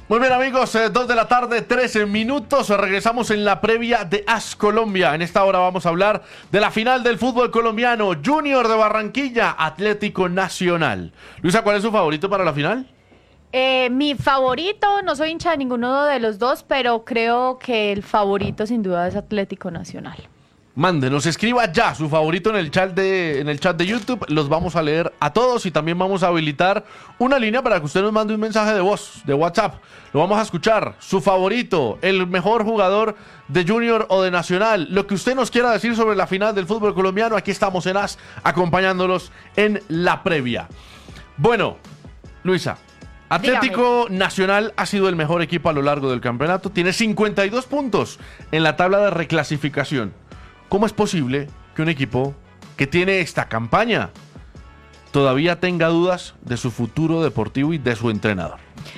Muy bien, amigos, 2 de la tarde, 13 minutos. Regresamos en la previa de AS Colombia. En esta hora vamos a hablar de la final del fútbol colombiano. Junior de Barranquilla, Atlético Nacional. Luisa, ¿cuál es su favorito para la final? Mi favorito, no soy hincha de ninguno de los dos, pero creo que el favorito sin duda es Atlético Nacional. Mándenos, escriba ya su favorito en el chat de YouTube. Los vamos a leer a todos y también vamos a habilitar una línea para que usted nos mande un mensaje de voz, de WhatsApp. Lo vamos a escuchar. Su favorito, el mejor jugador de Junior o de Nacional. Lo que usted nos quiera decir sobre la final del fútbol colombiano. Aquí estamos en AS acompañándolos en la previa. Bueno, Luisa, Atlético Nacional ha sido el mejor equipo a lo largo del campeonato. Tiene 52 puntos en la tabla de reclasificación. ¿Cómo es posible que un equipo que tiene esta campaña todavía tenga dudas de su futuro deportivo y de su entrenador?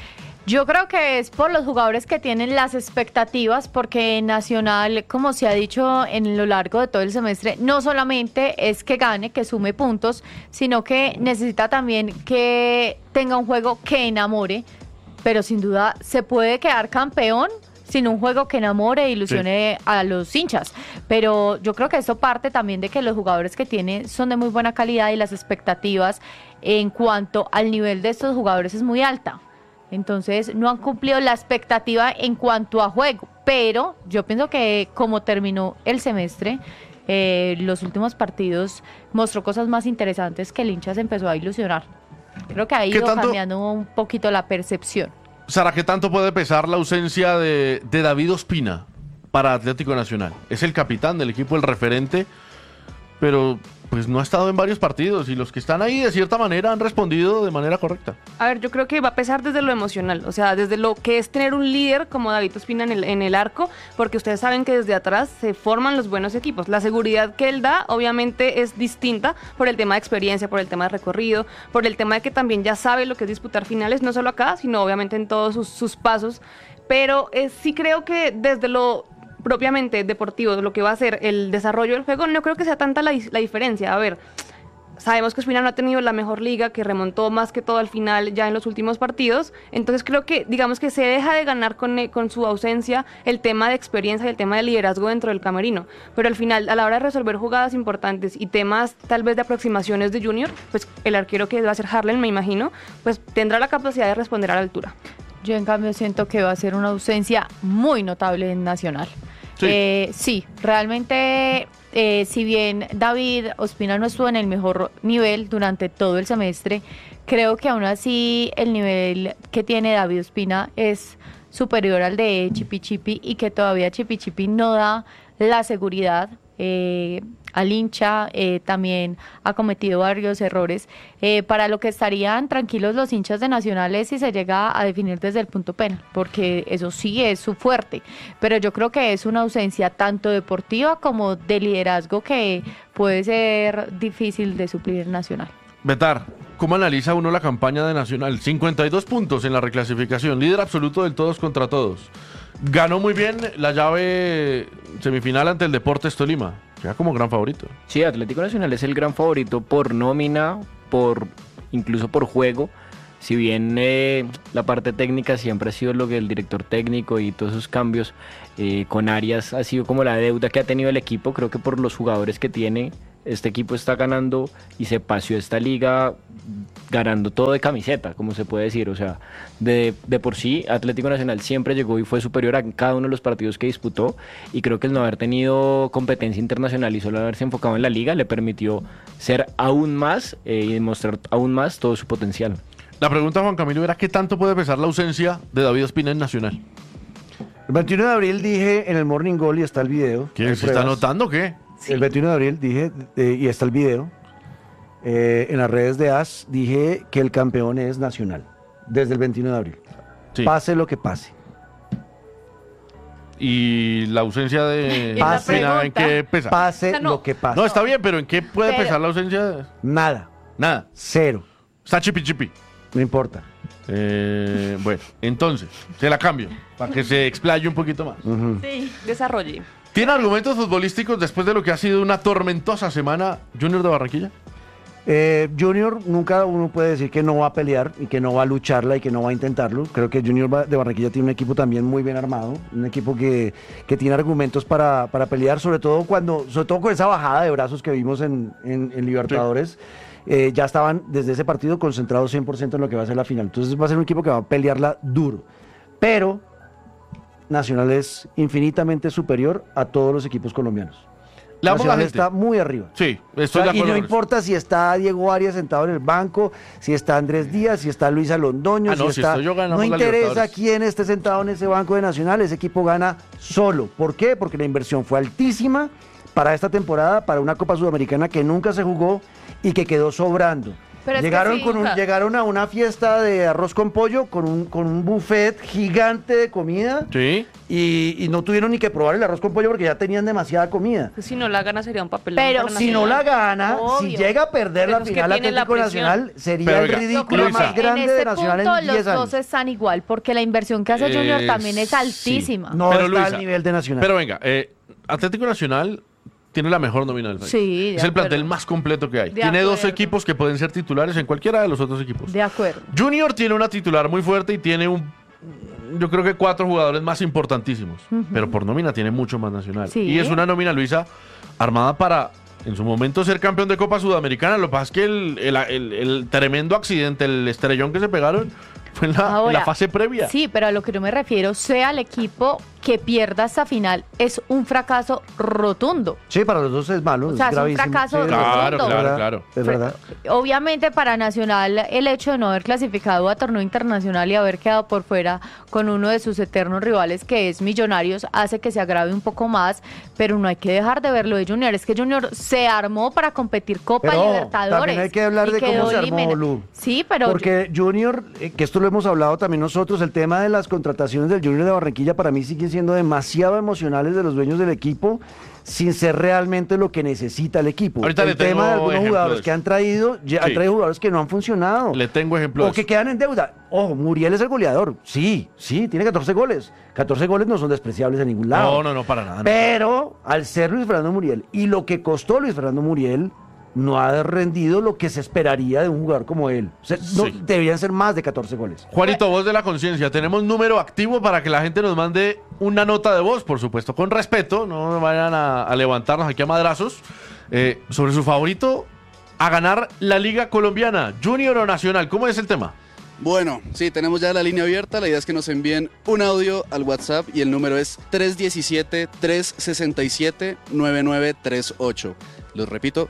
Yo creo que es por los jugadores que tienen las expectativas, porque Nacional, como se ha dicho en lo largo de todo el semestre, no solamente es que gane, que sume puntos, sino que necesita también que tenga un juego que enamore, pero sin duda se puede quedar campeón sin un juego que enamore e ilusione a los hinchas. Pero yo creo que eso parte también de que los jugadores que tiene son de muy buena calidad y las expectativas en cuanto al nivel de estos jugadores es muy alta. Entonces no han cumplido la expectativa en cuanto a juego, pero yo pienso que como terminó el semestre, los últimos partidos mostró cosas más interesantes que el hincha se empezó a ilusionar. Creo que ha ido cambiando un poquito la percepción. Sara, ¿qué tanto puede pesar la ausencia de David Ospina para Atlético Nacional? Es el capitán del equipo, el referente, pero pues no ha estado en varios partidos y los que están ahí de cierta manera han respondido de manera correcta. A ver, yo creo que va a pesar desde lo emocional, o sea, desde lo que es tener un líder como David Ospina en el arco, porque ustedes saben que desde atrás se forman los buenos equipos. La seguridad que él da obviamente es distinta por el tema de experiencia, por el tema de recorrido, por el tema de que también ya sabe lo que es disputar finales, no solo acá, sino obviamente en todos sus pasos, pero sí creo que desde lo propiamente deportivo, lo que va a ser el desarrollo del juego, no creo que sea tanta la diferencia. A ver, sabemos que Ospina no ha tenido la mejor liga, que remontó más que todo al final ya en los últimos partidos, entonces creo que digamos que se deja de ganar con su ausencia el tema de experiencia y el tema de liderazgo dentro del camerino, pero al final a la hora de resolver jugadas importantes y temas tal vez de aproximaciones de Junior, pues el arquero que va a ser Harlan, me imagino, pues tendrá la capacidad de responder a la altura. Yo en cambio siento que va a ser una ausencia muy notable en Nacional. Sí, realmente, si bien David Ospina no estuvo en el mejor nivel durante todo el semestre, creo que aún así el nivel que tiene David Ospina es superior al de Chipi Chipi y que todavía Chipi Chipi no da la seguridad al hincha, también ha cometido varios errores, para lo que estarían tranquilos los hinchas de Nacionales si se llega a definir desde el punto penal, porque eso sí es su fuerte, pero yo creo que es una ausencia tanto deportiva como de liderazgo que puede ser difícil de suplir en Nacional. Betar, ¿cómo analiza uno la campaña de Nacional? 52 puntos en la reclasificación, líder absoluto del todos contra todos. Ganó muy bien la llave semifinal ante el Deportes Tolima. Queda como gran favorito. Sí, Atlético Nacional es el gran favorito por nómina, incluso por juego. Si bien la parte técnica siempre ha sido lo que el director técnico y todos esos cambios con Arias ha sido como la deuda que ha tenido el equipo, creo que por los jugadores que tiene, este equipo está ganando y se paseó esta liga ganando todo de camiseta, como se puede decir. O sea, de por sí Atlético Nacional siempre llegó y fue superior a cada uno de los partidos que disputó, y creo que el no haber tenido competencia internacional y solo haberse enfocado en la liga le permitió ser aún más y demostrar aún más todo su potencial. La pregunta, Juan Camilo, era ¿qué tanto puede pesar la ausencia de David Ospina en Nacional? El 21 de abril dije en el Morning Goal, y está el video. ¿Quién se está anotando o qué? Sí. El 21 de abril dije, y está el video, en las redes de AS, dije que el campeón es Nacional, desde el 21 de abril. Sí. Pase lo que pase. ¿Y la ausencia de Ospina en qué pesa? Pase lo que pase. No, está bien, pero ¿en qué puede pesar la ausencia? Nada. Nada. Cero. Está Chipi Chipi. No importa. Bueno, entonces, se la cambio, para que se explaye un poquito más. Sí, desarrolle. ¿Tiene argumentos futbolísticos después de lo que ha sido una tormentosa semana Junior de Barranquilla? Junior, nunca uno puede decir que no va a pelear y que no va a lucharla y que no va a intentarlo. Creo que Junior de Barranquilla tiene un equipo también muy bien armado, un equipo que tiene argumentos para pelear, sobre todo con esa bajada de brazos que vimos en Libertadores. Sí. Ya estaban desde ese partido concentrados 100% en lo que va a ser la final. Entonces va a ser un equipo que va a pelearla duro. Pero Nacional es infinitamente superior a todos los equipos colombianos. Nacional está muy arriba. Sí, estoy de acuerdo. Y no importa si está Diego Arias sentado en el banco, si está Andrés Díaz, si está Luis Alondoño, no interesa quién esté sentado en ese banco de Nacional, ese equipo gana solo. ¿Por qué? Porque la inversión fue altísima para esta temporada, para una Copa Sudamericana que nunca se jugó y que quedó sobrando. Llegaron a una fiesta de arroz con pollo con un buffet gigante de comida. Sí. Y no tuvieron ni que probar el arroz con pollo porque ya tenían demasiada comida. Si no la gana sería un papel. Pero si no la gana, obvio, si llega a perder la final Atlético Nacional, sería el ridículo más grande de Nacional en 10 años. Los dos están igual porque la inversión que hace Junior también es altísima. Sí. No pero está al nivel de Nacional. Pero venga, Atlético Nacional tiene la mejor nómina del país. Sí, es el plantel más completo que hay. Tiene 2 equipos que pueden ser titulares en cualquiera de los otros equipos. De acuerdo. Junior tiene una titular muy fuerte y tiene yo creo que 4 jugadores más importantísimos. Pero por nómina tiene mucho más Nacional. Sí. Y es una nómina, Luisa, armada para, en su momento, ser campeón de Copa Sudamericana. Lo que pasa es que el tremendo accidente, el estrellón que se pegaron, fue en la fase previa. Sí, pero a lo que yo me refiero, sea el equipo que pierda esta final, es un fracaso rotundo. Sí, para los dos es malo, o sea, es gravísimo. Un fracaso rotundo. Claro. Es verdad. Obviamente para Nacional el hecho de no haber clasificado a torneo internacional y haber quedado por fuera con uno de sus eternos rivales que es Millonarios hace que se agrave un poco más, pero no hay que dejar de verlo de Junior. Es que Junior se armó para competir Copa Libertadores. También hay que hablar de cómo se armó, Lu. Sí, pero... Porque Junior, que esto lo hemos hablado también nosotros, el tema de las contrataciones del Junior de Barranquilla para mí siguen siendo demasiado emocionales de los dueños del equipo sin ser realmente lo que necesita el equipo. Ahorita el tema de algunos jugadores que han traído jugadores que no han funcionado. Le tengo ejemplos. O que quedan en deuda. Ojo, Muriel es el goleador. Sí, tiene 14 goles. 14 goles no son despreciables en ningún lado. No, para nada. Pero al ser Luis Fernando Muriel y lo que costó Luis Fernando Muriel, no ha rendido lo que se esperaría de un jugador como él. O sea, deberían ser más de 14 goles. Juanito, voz de la conciencia, tenemos número activo para que la gente nos mande una nota de voz, por supuesto, con respeto, no vayan a levantarnos aquí a madrazos, sobre su favorito a ganar la Liga Colombiana, Junior o Nacional. ¿Cómo es el tema? Bueno, sí, tenemos ya la línea abierta. La idea es que nos envíen un audio al WhatsApp y el número es 317-367-9938. Los repito,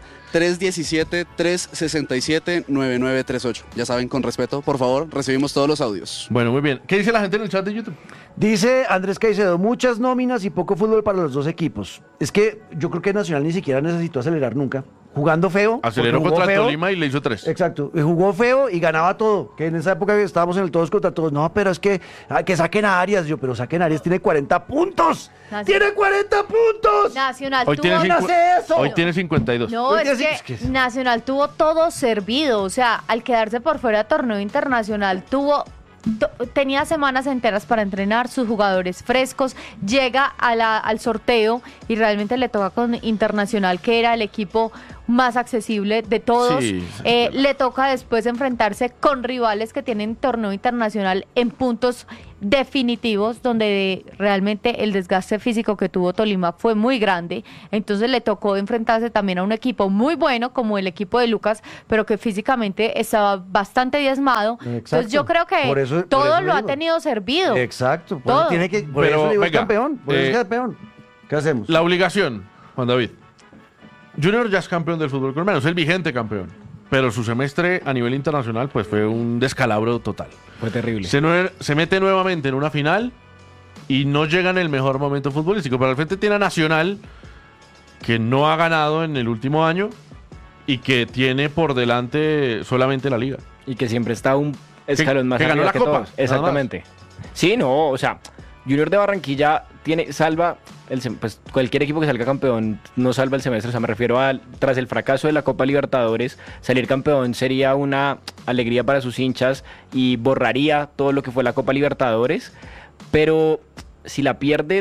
317-367-9938. Ya saben, con respeto, por favor, recibimos todos los audios. Bueno, muy bien. ¿Qué dice la gente en el chat de YouTube? Dice Andrés Caicedo, muchas nóminas y poco fútbol para los dos equipos. Es que yo creo que Nacional ni siquiera necesitó acelerar nunca. Jugando feo. Aceleró contra el Tolima y le hizo 3. Exacto. Y jugó feo y ganaba todo. Que en esa época estábamos en el todos contra todos. No, pero es que saquen a Arias. Pero saquen a Arias, tiene 40 puntos. ¡Tiene 40 puntos! Nacional hoy tuvo... Hoy tiene 52. No, es que Nacional tuvo todo servido. O sea, al quedarse por fuera de torneo internacional, tenía semanas enteras para entrenar, sus jugadores frescos, llega al sorteo y realmente le toca con Internacional, que era el equipo más accesible de todos. Sí, le toca después enfrentarse con rivales que tienen torneo internacional en puntos definitivos, donde realmente el desgaste físico que tuvo Tolima fue muy grande. Entonces le tocó enfrentarse también a un equipo muy bueno como el equipo de Lucas, pero que físicamente estaba bastante diezmado. Exacto. Entonces yo creo que todo lo ha tenido servido. Exacto. Todo. Por eso le digo campeón. Por eso es campeón. ¿Qué hacemos? La obligación, Juan David. Junior ya es campeón del fútbol colombiano, es el vigente campeón. Pero su semestre a nivel internacional pues fue un descalabro total. Fue terrible. Se mete nuevamente en una final y no llega en el mejor momento futbolístico. Pero al frente tiene a Nacional, que no ha ganado en el último año y que tiene por delante solamente la Liga. Y que siempre está un escalón más arriba que ganó la que Copa. Todos. Exactamente. Sí, no, o sea, Junior de Barranquilla salva... pues cualquier equipo que salga campeón no salva el semestre, o sea, me refiero a tras el fracaso de la Copa Libertadores, salir campeón sería una alegría para sus hinchas y borraría todo lo que fue la Copa Libertadores, pero si la pierde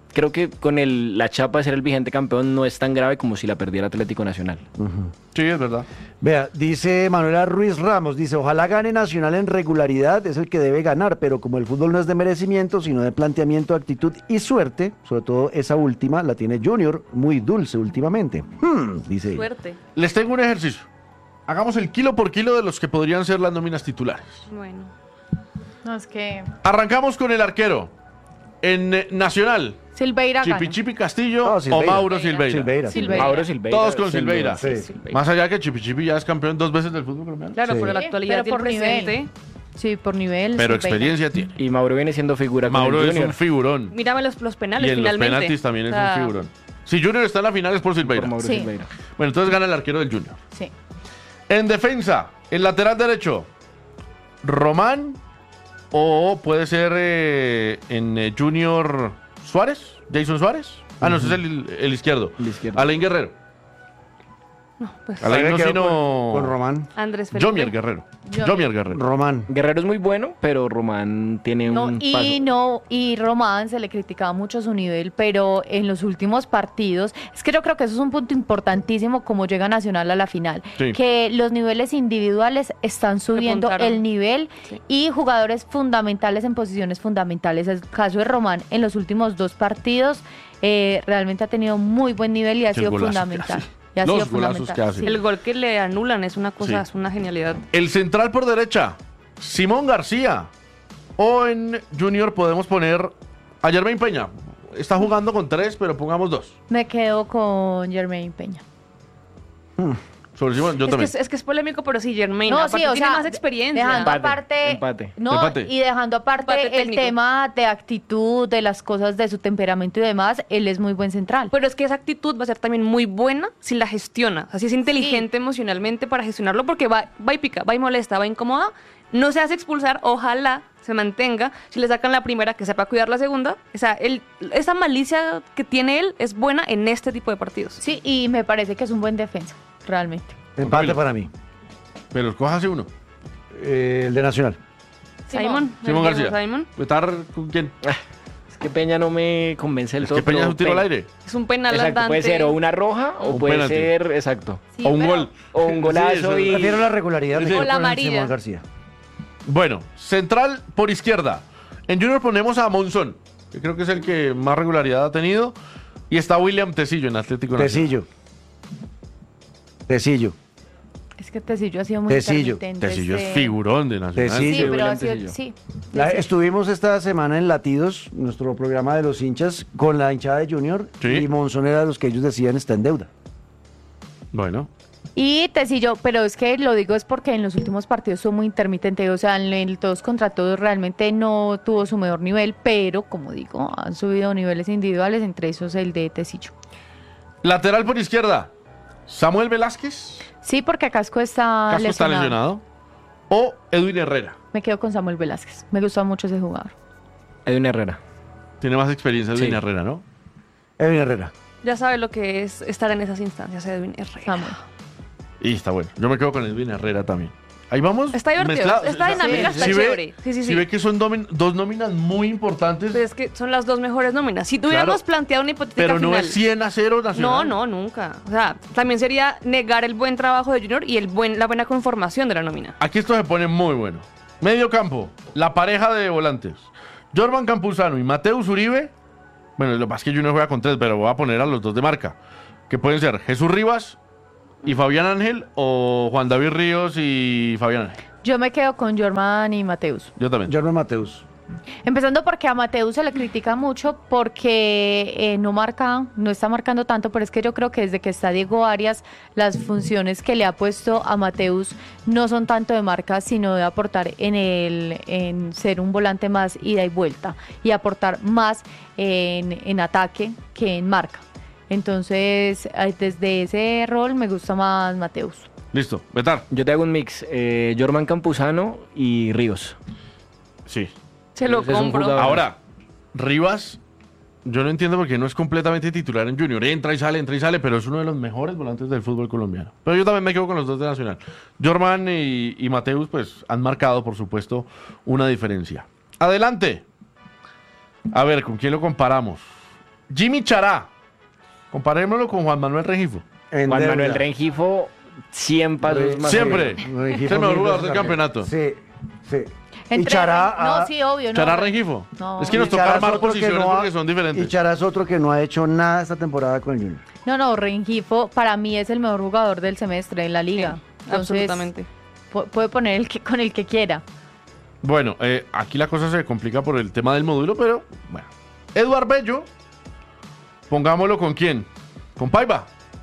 creo que con la chapa de ser el vigente campeón no es tan grave como si la perdiera Atlético Nacional. Sí, es verdad. Vea, dice Manuela Ruiz Ramos, dice, ojalá gane Nacional en regularidad, es el que debe ganar, pero como el fútbol no es de merecimiento, sino de planteamiento, actitud y suerte, sobre todo esa última la tiene Junior, muy dulce últimamente. Dice ella. Suerte. Les tengo un ejercicio. Hagamos el kilo por kilo de los que podrían ser las nóminas titulares. Bueno. No, es que Arrancamos con el arquero. En Nacional, Silveira gana. Chipi Castillo No, o Silveira. Mauro Silveira. Silveira. Silveira. Mauro Silveira. Todos con Silveira. Sí. Más allá que Chipi ya es campeón 2 veces del fútbol colombiano. Claro, Sí. pero la actualidad Pero y el por nivel. presente. Sí, por nivel. Pero Silveira. experiencia tiene. Y Mauro viene siendo figura Mauro con el es Junior. un figurón. Mírame los penales, Y en finalmente. los penaltis también es O sea, un figurón. Si Junior está en la final es por Silveira. Por Mauro Sí. Silveira. Bueno, entonces gana el arquero del Junior. Sí. En defensa, el lateral derecho, Román o puede ser en Junior Suárez, Jason Suárez. Ah, no, ese es el izquierdo. El izquierdo. Alain Guerrero. pues, Alain Me no, quedo sino con Román. Andrés Felipe. Jomier Guerrero. Jomier. Jomier Guerrero. Román. Guerrero es muy bueno, pero Román tiene No, un y Román se le criticaba mucho su nivel, pero en los últimos partidos, es que yo creo que eso es un punto importantísimo como llega Nacional a la final, Sí. que los niveles individuales están subiendo Repuntaron. el nivel Sí. y jugadores fundamentales en posiciones fundamentales. El caso de Román en los últimos 2 partidos realmente ha tenido muy buen nivel y ha Sí, el sido golazo que fundamental. hace. Y ha Los sido golazos fundamental. que hace. Sí. El gol que le anulan es una cosa, Sí. es una genialidad. El central por derecha, Simón García. O en Junior podemos poner a Jermaine Peña. Está jugando con 3, pero pongamos 2. Me quedo con Jermaine Peña. Sobre Simón, yo también. Es que es polémico, pero sí, Jermaine. No, aparte sí, o tiene sea, más experiencia. dejando Empate, aparte, empate. no, Empate. y dejando aparte Empate el técnico. tema de actitud, de las cosas, de su temperamento y demás, él es muy buen central. Pero es que esa actitud va a ser también muy buena si la gestiona. O sea, si es inteligente emocionalmente para gestionarlo, porque va y pica, va y molesta, va incomoda, no se hace expulsar, ojalá se mantenga. Si le sacan la primera, que sepa cuidar la segunda. O sea, esa malicia que tiene él es buena en este tipo de partidos. Sí, y me parece que es un buen defensa, realmente. Empate Camilo. para mí. Pero escójase uno. El de Nacional. Simón. Simón el viejo García. Simón. ¿Estar con quién? Es que Peña no me convence del Es todo. que Peña es pero un tiro al aire. Es un penal Exacto, puede andante. ser o una roja o Un puede penalti. ser, exacto. Sí, o un pero- gol. O un golazo Sí, eso- y... Prefiero la regularidad. me Sí. quedo O la con amarilla. Simón García. Bueno, central por izquierda. En Junior ponemos a Monzón, que creo que es el que más regularidad ha tenido. Y está William Tecillo en Atlético Nacional. Tecillo. Es que Tecillo ha sido muy Tecillo. intermitente. Tecillo es este- figurón de Nacional. Tecillo. Sí, pero William ha sido, Tecillo. sí. Estuvimos esta semana en Latidos, nuestro programa de los hinchas, con la hinchada de Junior. Sí. Y Monzón era de los que ellos decían está en deuda. Bueno, Y Tecillo, pero es que lo digo es porque en los últimos partidos fue muy intermitente, o sea, en el todos contra todos realmente no tuvo su mejor nivel, pero como digo, han subido niveles individuales, entre esos el de Tecillo. lateral por izquierda, Samuel Velázquez, Sí, porque Casco está Casco está lesionado. O Edwin Herrera. Me quedo con Samuel Velázquez, me gusta mucho ese jugador. Edwin Herrera. Tiene más experiencia Edwin Sí. Herrera, ¿no? Edwin Herrera. Ya sabe lo que es estar en esas instancias, Edwin Herrera. Samuel. Y está bueno. Yo me quedo con Edwin Herrera también. Ahí vamos. Está divertido, mezclados. esta dinámica está ve- chévere. Sí. Si ve que son dos nóminas muy importantes, Pues es que son las dos mejores nóminas. Si tuviéramos Claro, planteado una hipotética pero no final... es 100-0 Nacional. No, nunca. O sea, también sería negar el buen trabajo de Junior y la buena conformación de la nómina. Aquí esto se pone muy bueno. Medio campo, la pareja de volantes. Jorman Campuzano y Mateus Uribe. Bueno, lo que pasa es que Junior juega con 3, pero voy a poner a los dos de marca. Que pueden ser Jesús Rivas y Fabián Ángel o Juan David Ríos y Fabián Ángel. Yo me quedo con Jorman y Mateus. Yo también. Jorman Mateus. Empezando porque a Mateus se le critica mucho porque no está marcando tanto, pero es que yo creo que desde que está Diego Arias, las funciones que le ha puesto a Mateus no son tanto de marca, sino de aportar en ser un volante más ida y vuelta y aportar más en ataque que en marca. Entonces, desde ese rol me gusta más Mateus. Listo, Betar. Yo te hago un mix. Jorman Campuzano y Ríos. Sí. Se lo Ese es un compro. jugador. Ahora, Rivas, yo no entiendo por qué no es completamente titular en Junior. Entra y sale, pero es uno de los mejores volantes del fútbol colombiano. Pero yo también me quedo con los dos de Nacional. Jorman y Mateus, pues, han marcado, por supuesto, una diferencia. Adelante. A ver, ¿con quién lo comparamos? Jimmy Chará. Comparémoslo con Juan Manuel Rengifo. En Juan deuda. Manuel Rengifo, 100 pasos más. Siempre. Rengifo Es el mejor mil jugador veces del campeonato. Sí, sí. Y Entre- Chará... No, sí, obvio. Chará no. Rengifo. No. Es que nos y toca Chará es armar otro que posiciones no ha- porque son Y diferentes. Chará es otro que no ha hecho nada esta temporada con el Junior. No, Rengifo para mí es el mejor jugador del semestre en la liga. Sí, Entonces, absolutamente. puede poner con el que quiera. Bueno, aquí la cosa se complica por el tema del módulo, pero bueno. Eduard Bello, pongámoslo con quién. ¿Con Paiva?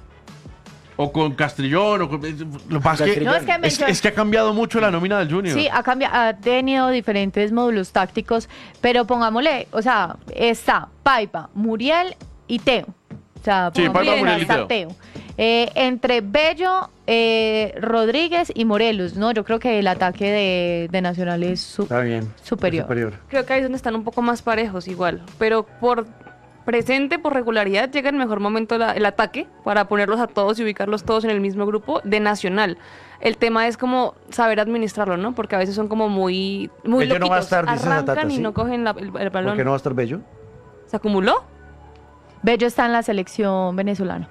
¿O con Castrillón? O con, lo que pasa es que, No, es que es que ha cambiado mucho la nómina del Junior. Sí, ha tenido diferentes módulos tácticos, pero pongámosle, o sea, está Paiva, Muriel y Teo. O sea, Sí, pongámosle Paiva, Muriel y está Teo. Entre Bello, Rodríguez y Morelos, ¿no? Yo creo que el ataque de Nacional es Está bien. superior. Creo que ahí es donde están un poco más parejos igual, pero por presente, por regularidad, llega el mejor momento el ataque para ponerlos a todos y ubicarlos todos en el mismo grupo de Nacional. El tema es como saber administrarlo, ¿no? Porque a veces son como muy Bello no va a loquitos. estar, dice la Arrancan Tata, y ¿sí? no cogen el ¿Por balón. qué no va a estar Bello? ¿Se acumuló? Bello está en la selección venezolana.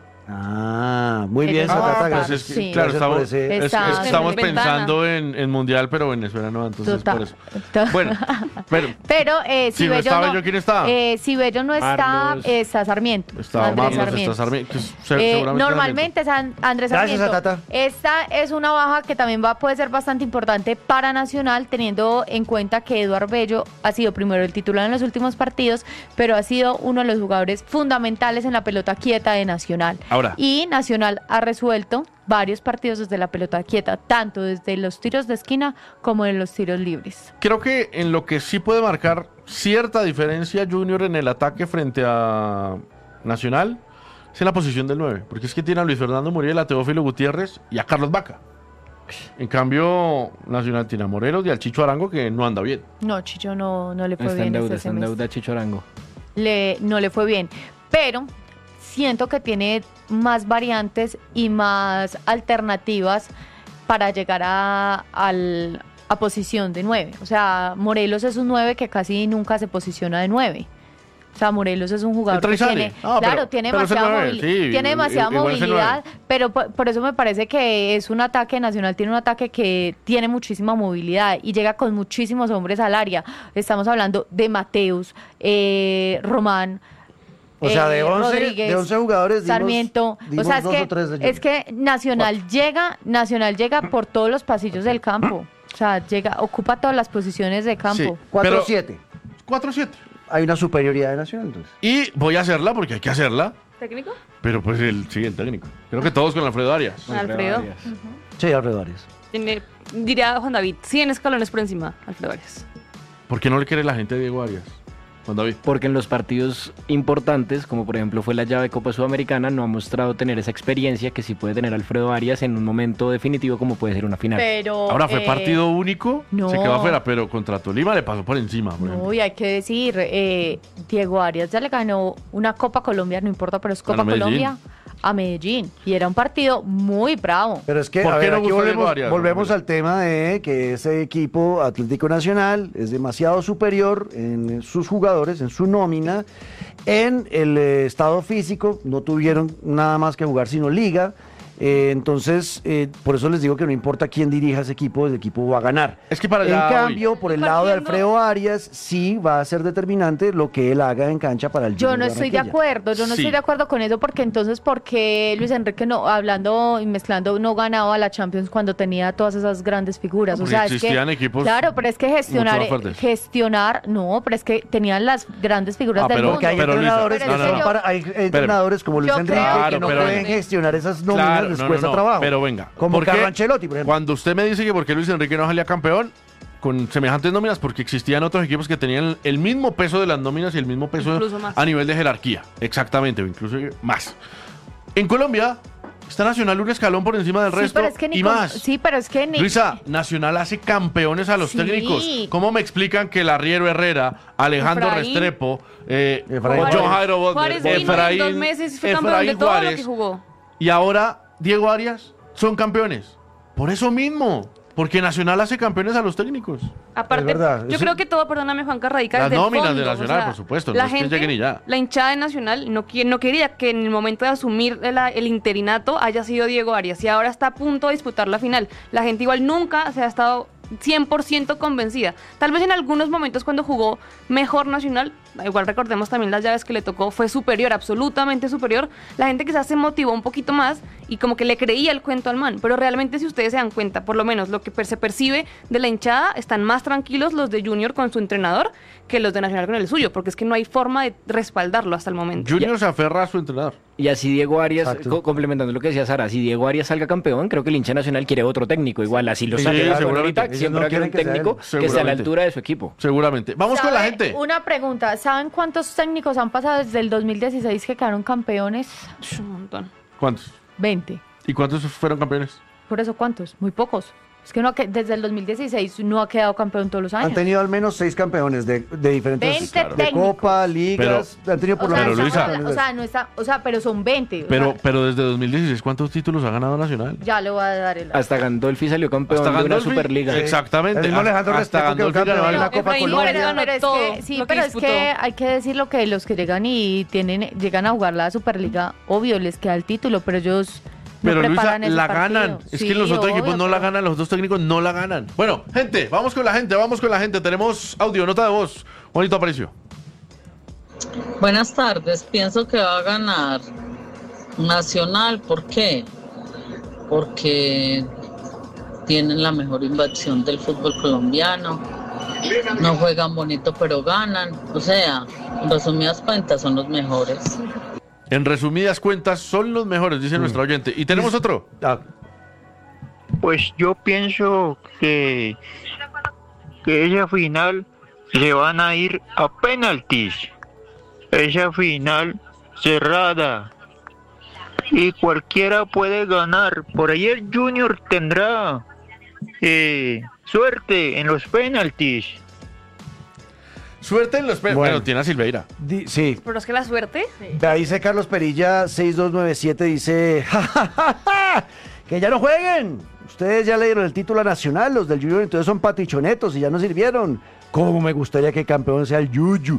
Ah, muy bien, Ah, Zapata. pues gracias. sí, Gracias claro, por estamos- ese- Está- estamos en ventana. pensando en Mundial, pero Venezuela no, entonces Total. por eso. Bueno, pero Pero si si no Bello está Bello, ¿quién está? Si Bello no está, Carlos. está Sarmiento. Está Andrés Marlos, Sarmiento. está Sarmiento. que seguramente Normalmente es Andrés Gracias, Sarmiento. Tata. Esta es una baja que también puede ser bastante importante para Nacional, teniendo en cuenta que Eduard Bello ha sido primero el titular en los últimos partidos, pero ha sido uno de los jugadores fundamentales en la pelota quieta de Nacional. Ahora. Y Nacional ha resuelto varios partidos desde la pelota quieta, tanto desde los tiros de esquina como en los tiros libres. Creo que en lo que sí puede marcar cierta diferencia Junior en el ataque frente a Nacional es en la posición del 9, porque es que tiene a Luis Fernando Muriel, a Teófilo Gutiérrez y a Carlos Vaca. En cambio, Nacional tiene a Morelos y al Chicho Arango, que no anda bien. No, Chicho no le fue Está en bien deuda, este está en semestre. deuda Chicho Arango. No le fue bien, pero siento que tiene más variantes y más alternativas para llegar a posición de 9. O sea, Morelos es un 9 que casi nunca se posiciona de 9. O sea, Morelos es un jugador Entra y que sale. tiene, Ah, claro, pero- tiene pero es el demasiada, 9, sí, tiene demasiada igual es el movilidad, pero por eso me parece que es un ataque nacional, tiene un ataque que tiene muchísima movilidad y llega con muchísimos hombres al área. Estamos hablando de Mateus, Román, O sea, de 11, Rodríguez, de 11 jugadores dimos, Sarmiento. dimos O sea, es dos o tres de es que Nacional llega por todos los pasillos del campo. O sea, ocupa todas las posiciones de campo. Sí. 4-7. 4-7. Hay una superioridad de Nacional, entonces. Y voy a hacerla porque hay que hacerla, ¿Técnico? pero pues el siguiente técnico. Creo que todos con Alfredo Arias. Alfredo. Arias. Sí, Alfredo Arias. Diría Juan David, 100 escalones por encima, Alfredo Arias. ¿Por qué no le quiere la gente a Diego Arias? Juan David. Porque en los partidos importantes, como por ejemplo fue la llave de Copa Sudamericana, no ha mostrado tener esa experiencia que sí puede tener Alfredo Arias en un momento definitivo como puede ser una final. Pero Ahora fue partido único, no. se quedó afuera, pero contra Tolima le pasó por encima. Por ejemplo. No, y hay que decir, Diego Arias ya le ganó una Copa Colombia, no importa, pero es Copa Ganó Medellín. Colombia a Medellín. Y era un partido muy bravo. Pero es que, ¿Por a qué ver, no aquí gustó Diego volvemos, Arias? volvemos al tema de que ese equipo Atlético Nacional es demasiado superior en sus jugadores, en su nómina, en el estado físico, no tuvieron nada más que jugar sino liga. Entonces, por eso les digo que no importa quién dirija ese equipo, el equipo va a ganar. Es que para En allá cambio, voy. por el lado de Partiendo- Alfredo Arias, sí va a ser determinante lo que él haga en cancha para el Yo Junior no estoy de Barranquilla. acuerdo, yo no Sí. estoy de acuerdo con eso porque entonces, ¿por qué Luis Enrique no, hablando y mezclando, no ganaba la Champions cuando tenía todas esas grandes figuras? No, O sea, porque es que, existían equipos claro, pero es que mucho más fuertes. no, pero es que tenían las grandes figuras Ah, del pero- mundo. Porque hay Pero, Luisa, entrenadores, pero que es que son yo- para- hay entrenadores como Luis yo Enrique creo- que no pero pueden venga. gestionar esas nóminas, les cuesta trabajo. Pero venga, Como ¿por qué Carlo Ancelotti, por ejemplo. Cuando usted me dice que por qué Luis Enrique no salía campeón con semejantes nóminas, porque existían otros equipos que tenían el mismo peso de las nóminas y el mismo peso Incluso más. a nivel de jerarquía. Exactamente, o incluso más. En Colombia está Nacional un escalón por encima del Sí, resto pero es que ni y con- más. Sí, pero es que ni... Luisa, Nacional hace campeones a los Sí. técnicos. ¿Cómo me explican que el Arriero Herrera, Alejandro Efraín. Restrepo, Efraín o John Jairo Butler, Juárez vino en 2 meses y fue campeón de Efraín todo lo Juárez, que jugó. y ahora Diego Arias son campeones? Por eso mismo. Porque Nacional hace campeones a los técnicos. Aparte, Es verdad, yo eso- creo que todo, perdóname Juanca, radica Las desde el nóminas de fondo, Nacional, por supuesto, no la es que gente, lleguen y ya. la hinchada de Nacional no quería que en el momento de asumir el interinato haya sido Diego Arias y ahora está a punto de disputar la final. La gente igual nunca se ha estado 100% convencida. Tal vez en algunos momentos cuando jugó mejor Nacional, igual recordemos también las llaves que le tocó, fue superior, absolutamente superior. La gente quizás se motivó un poquito más y como que le creía el cuento al man, pero realmente si ustedes se dan cuenta, por lo menos lo que se percibe de la hinchada, están más tranquilos los de Junior con su entrenador que los de Nacional con el suyo, porque es que no hay forma de respaldarlo hasta el momento. Junior se aferra a su entrenador. Y así Diego Arias, Exacto. complementando lo que decía Sara, si Diego Arias salga campeón, creo que el hincha nacional quiere otro técnico. Igual, así lo Sí, saque seguramente. ahorita, Ellos siempre no va a querer un quieren que sea técnico él. que esté a la Seguramente. altura de su equipo. Seguramente. Vamos con la ¿Sabe? gente. Una pregunta, ¿saben cuántos técnicos han pasado desde el 2016 que quedaron campeones? Un montón. ¿Cuántos? 20. ¿Y cuántos fueron campeones? Por eso, ¿cuántos? Muy pocos. Es que desde el 2016 no ha quedado campeón todos los años. Han tenido al menos 6 campeones de diferentes 20 de técnicos. Copa, ligas, han tenido por O lo sea, Pero, menos Luisa- estamos o sea, no está, o sea, pero son 20. o Pero, sea, pero desde 2016, ¿cuántos títulos ha ganado Nacional? ya le voy a dar el... Hasta Gandolfi salió campeón de una Gandolfi. Superliga. Exactamente. El mismo Alejandro Hasta Restrepo quedó Gandolfi ganó campeón de algo. la Copa Efraín Colombia. Moreno ganó pero es todo que, sí, lo que pero es disputó. que hay que decirlo que los que llegan y llegan a jugar la Superliga, obvio, les queda el título, pero ellos no Pero Luisa, preparan ese la partido. ganan. Es Sí, que los otros obvio, equipos no la pero- ganan, los otros técnicos no la ganan. Bueno, gente, vamos con la gente, vamos con la gente. Tenemos audio, nota de voz. Juanito Aparicio. Buenas tardes, pienso que va a ganar Nacional, ¿por qué? Porque tienen la mejor inversión del fútbol colombiano, no juegan bonito pero ganan, o sea, en resumidas cuentas son los mejores. En resumidas cuentas, son los mejores, dice nuestro oyente. Y tenemos otro. Ah, Pues yo pienso que esa final se van a ir a penaltis. Esa final cerrada. Y cualquiera puede ganar. Por ahí el Junior tendrá suerte en los penaltis. Suerte en los Bueno. Bueno, tiene a Silveira. sí. Pero es que la suerte, Ahí dice Carlos Perilla 6297, dice "Ja, ja, ja, ja, que ya no jueguen. Ustedes ya le dieron el título a Nacional, los del Junior, entonces son patichonetos y ya no sirvieron. ¿Cómo me gustaría que campeón sea el Yuyu?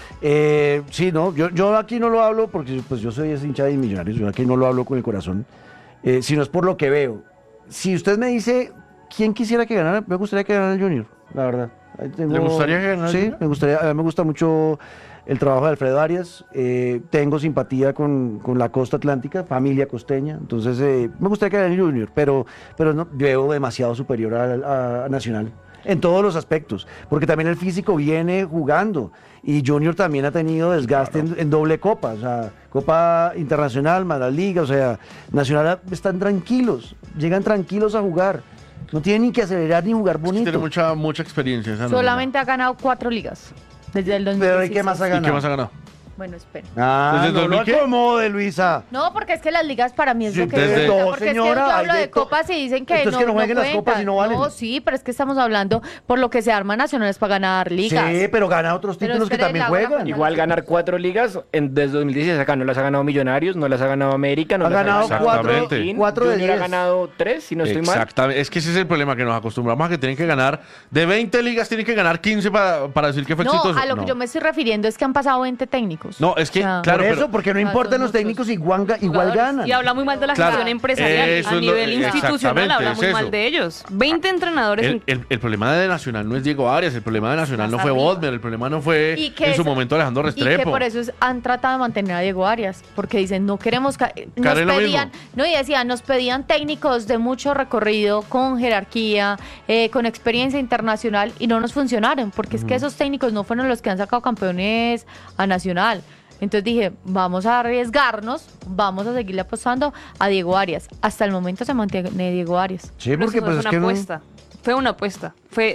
Sí, no, yo aquí no lo hablo porque pues yo soy ese hincha de Millonarios, yo aquí no lo hablo con el corazón, sino es por lo que veo. Si usted me dice quién quisiera que ganara, me gustaría que ganara el Junior, la verdad. Ahí ¿Le gustaría que ganara el Sí, Junior? me gustaría, a mí me gusta mucho el trabajo de Alfredo Arias, tengo simpatía con la costa atlántica, familia costeña, entonces me gustaría que ganara el Junior, pero no, veo demasiado superior a Nacional. En todos los aspectos, porque también el físico viene jugando y Junior también ha tenido desgaste en doble copa, o sea, Copa Internacional, más la Liga, o sea, Nacional están tranquilos, llegan tranquilos a jugar, no tienen ni que acelerar ni jugar bonito. Tiene mucha experiencia. Esa Solamente ha ganado 4 ligas desde el 2016. Pero ¿y qué más ha ¿Y ganado? qué más ha ganado? Bueno, espera. Ah, ¿Desde no lo 2000 qué? acomode, Luisa. No, porque es que las ligas para mí es Sí, lo que desde- cuenta, No, porque señora, es que yo hay hablo de de copas y dicen que Entonces que no jueguen las copas y no valen. No, sí, pero es que estamos hablando por lo que se arma Nacionales para ganar ligas. Sí, pero gana otros Pero títulos que espere, también Laura, juegan. Igual ganar 4 ligas desde 2016 acá no las ha ganado Millonarios, no las ha ganado América, no Ha las ganado cuatro- Medellín. cuatro de Junior ha 10. ganado 3, si no estoy mal. Exactamente. Es que ese es el problema, que nos acostumbramos a que tienen que ganar. De 20 ligas tienen que ganar 15 para decir que fue No, exitoso. a lo que yo me estoy refiriendo es que han pasado 20 técnicos. No, es que, O sea, claro, Por eso, pero- porque no Ah, importan son los muchos técnicos, igual jugadores. ganan. Y habla muy mal de la Claro, gestión empresarial. eso A es lo- nivel institucional exactamente, habla es muy eso. mal de ellos. 20 entrenadores. el problema de Nacional no es Diego Arias, el problema de Nacional no Más fue arriba. Bodmer, el problema no fue Y que en su es- momento Alejandro Y que Restrepo. por eso han tratado de mantener a Diego Arias, porque dicen, no queremos... Nos Caer en lo pedían, mismo. no, y decían, nos pedían técnicos de mucho recorrido, con jerarquía, con experiencia internacional, y no nos funcionaron, porque es que esos técnicos no fueron los que han sacado campeones a Nacional. Entonces dije, vamos a arriesgarnos, vamos a seguirle apostando a Diego Arias. Hasta el momento se mantiene Diego Arias. Sí, Pero porque eso pues fue es una que no... apuesta. Fue una apuesta.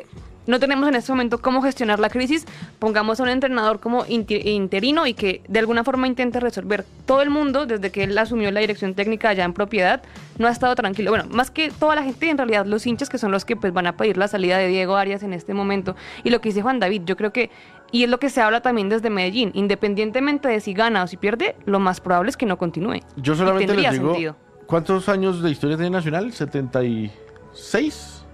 No tenemos en este momento cómo gestionar la crisis. Pongamos a un entrenador como interino y que de alguna forma intente resolver. Todo el mundo, desde que él asumió la dirección técnica allá en propiedad, no ha estado tranquilo. Bueno, más que toda la gente, en realidad los hinchas que son los que pues van a pedir la salida de Diego Arias en este momento. Y lo que dice Juan David, yo creo que, y es lo que se habla también desde Medellín, independientemente de si gana o si pierde, lo más probable es que no continúe. Yo Y solamente les tendría digo, sentido. ¿cuántos años de historia tiene Nacional? ¿76?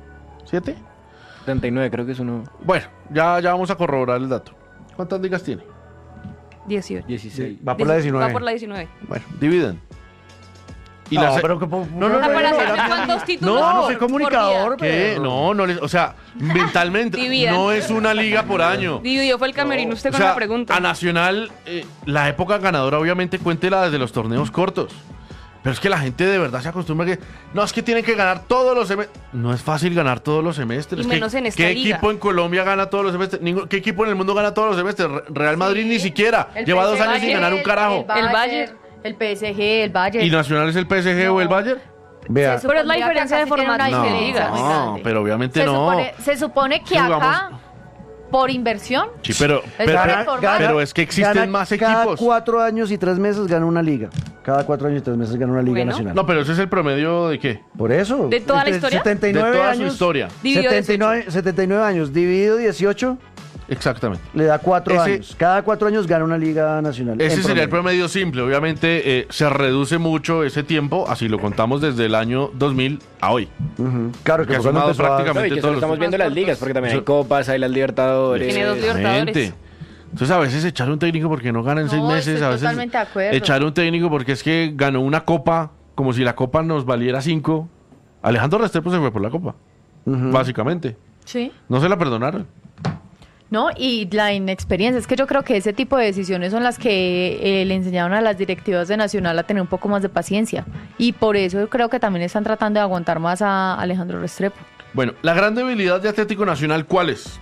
¿7? 79, creo que es uno. Bueno, ya vamos a corroborar el dato. ¿Cuántas ligas tiene? 18. 16. Va por la 19. Va por la 19. Bueno, dividen. Y No, la pero que... No, Ah, para hacer ¿cuántos títulos? No, por- soy comunicador, por ¿Qué? pero... No, o sea, mentalmente Dividan. no es una liga por año. Dividió fue el camerino usted O con sea, la pregunta. a Nacional, la época ganadora obviamente cuéntela desde los torneos cortos. Pero es que la gente de verdad se acostumbra a que... No, es que tienen que ganar todos los semestres. No es fácil ganar todos los semestres. Y menos en esta ¿Qué liga. equipo en Colombia gana todos los semestres? ¿Qué equipo en el mundo gana todos los semestres? Real Madrid ni siquiera. El Lleva 2 PSG, años sin ganar un carajo. El El Bayern, el PSG, el Bayern. ¿Y Nacional es el PSG o el Bayern? Vea, Se Pero es la supondría que diferencia acá de sí tiene una formato de diferencia muy No, grande. pero obviamente no. Se supone que Sí, jugamos- acá, por inversión, Sí, pero Gana- reformar. pero es que existen gana más Cada equipos. 4 años y 3 meses gana una liga. Cada 4 años y 3 meses gana una liga Bueno. nacional. No, pero ese es el promedio de qué? Por eso. ¿De toda la Entre historia? 79 De toda años, su historia. Dividido 79 años dividido 18 Exactamente. le da 4 Ese- años. Cada 4 años gana una liga nacional. Ese en sería el promedio. promedio simple. Obviamente se reduce mucho ese tiempo, así lo contamos desde el año 2000 a hoy. Ujú. Claro Que que ha fue cuando sumado empezó a- prácticamente No, y que todos solo los- estamos viendo las ligas, porque también hay copas, hay las Libertadores. Tiene dos Libertadores. Exactamente. Entonces a veces echar un técnico porque no gana en 6 No, meses, estoy a veces totalmente de acuerdo. echar un técnico porque es que ganó una copa, como si la copa nos valiera 5. Alejandro Restrepo se fue por la copa, básicamente. sí. No se la perdonaron. No, y la inexperiencia. Es que yo creo que ese tipo de decisiones son las que le enseñaron a las directivas de Nacional a tener un poco más de paciencia. Y por eso yo creo que también están tratando de aguantar más a Alejandro Restrepo. Bueno, la gran debilidad de Atlético Nacional, ¿cuál es?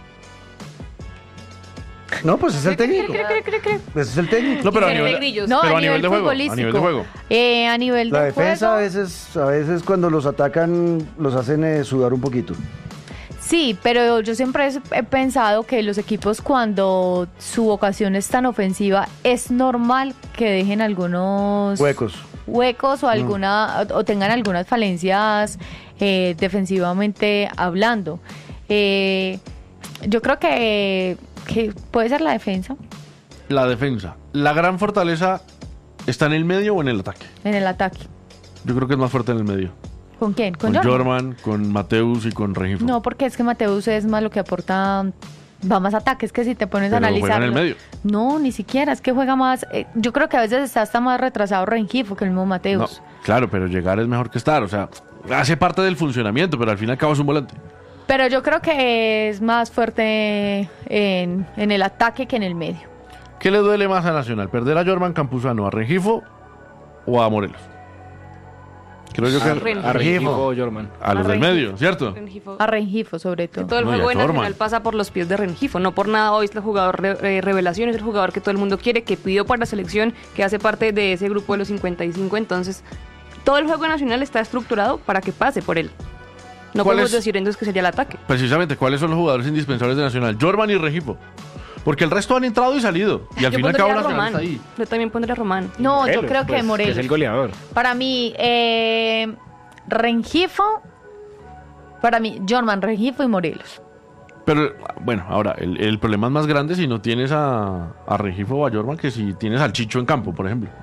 No, pues es el técnico. Pues es el técnico. No, pero a Tiene nivel, grillos. No, pero a nivel de juego. A futbolístico. nivel de juego. A nivel La de defensa juego, a veces cuando los atacan los hacen sudar un poquito. sí, pero yo siempre he pensado que los equipos cuando su vocación es tan ofensiva es normal que dejen algunos Huecos. o o tengan algunas falencias defensivamente hablando. Yo creo que puede ser la defensa La defensa. La gran fortaleza está en el medio o en el ataque. en el ataque. Yo creo que es más fuerte en el medio. ¿Con quién? Con Jorman, con Mateus y con Rengifo. No, porque es que Mateus es más lo que aporta, va más ataque. Es que si te pones a Pero juega analizar. en el medio. No, ni siquiera. Es que juega más. Yo creo que a veces está hasta más retrasado Rengifo que el mismo No, Mateus. claro, pero llegar es mejor que estar. O sea, hace parte del funcionamiento, pero al fin y al cabo es un volante. Pero yo creo que es más fuerte en el ataque que en el medio. ¿Qué le duele más a Nacional? ¿Perder a Jorman Campuzano, a Rengifo o a Morelos? Creo yo que Rengifo. Rengifo o Jorman. a los del medio, ¿cierto? Rengifo. A Rengifo, sobre todo. Todo el No, y juego a de Nacional Torman. pasa por los pies de Rengifo. No por nada hoy es el jugador revelación, es el jugador que todo el mundo quiere, que pidió para la selección, que hace parte de ese grupo de los 55. Entonces, todo el juego nacional está estructurado para que pase por él. No ¿Cuál podemos es? decir entonces que sería el ataque. Precisamente, ¿cuáles son los jugadores indispensables de Nacional? Jorman y Rengifo. Porque el resto han entrado y salido. Y al Yo fin y al cabo pondría a Nacional Román. está ahí. Yo también pondría a Román. No, yo Morelos, creo que pues, Morelos. es el goleador. Para mí, Rengifo. Para mí, Jorman, Rengifo y Morelos. Pero, bueno, ahora, el problema es más grande si no tienes a Rengifo o a Jorman que si tienes al Chicho en campo, por ejemplo.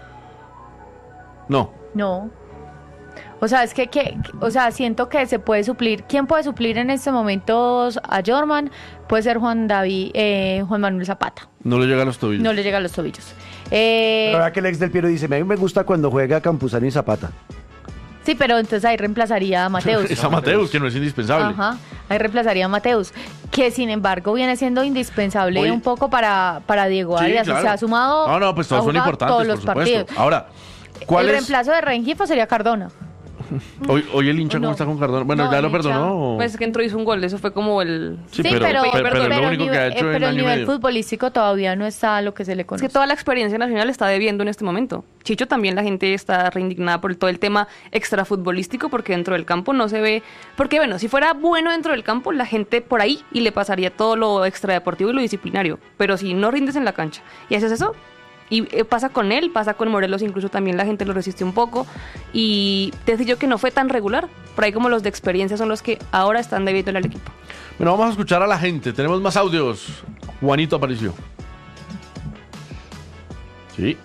No. No. O sea, es o sea, siento que se puede suplir. ¿Quién puede suplir en estos momentos a Jorman? Puede ser Juan Manuel Zapata. No le llega a los tobillos. No le llega a los tobillos. La verdad que el ex del Piero dice, a mí me gusta cuando juega Campuzano y Zapata. Sí, pero entonces ahí reemplazaría a Mateus. Es a Mateus, que no es indispensable. Ajá, ahí reemplazaría a Mateus, que sin embargo viene siendo indispensable Oye. un poco para Diego Sí, Arias. claro. O sea, ha sumado. No, no, pues todos ha son jugado importantes, todos por los supuesto. partidos. Ahora, ¿cuál El es? reemplazo de Rengifo sería Cardona. Hoy el hincha, No. ¿cómo está con Cardona? Bueno, No, ya el lo hincha. perdonó. Pues es que entró y hizo un gol, eso fue como el... Sí, pero es lo único que ha hecho en pero el año y nivel medio. futbolístico todavía no está a lo que se le Es conoce. que toda la experiencia nacional está debiendo en este momento. Chicho también, la gente está reindignada por todo el tema extrafutbolístico porque dentro del campo no se ve... Porque bueno, si fuera bueno dentro del campo, la gente por ahí y le pasaría todo lo extradeportivo y lo disciplinario. Pero si no rindes en la cancha y haces eso... Y pasa con él, pasa con Morelos, incluso también la gente lo resiste un poco. Y te decía yo que no fue tan regular. Por ahí como los de experiencia son los que ahora están debiéndole al equipo. Bueno, vamos a escuchar a la gente. Tenemos más audios. Juanito apareció. Sí.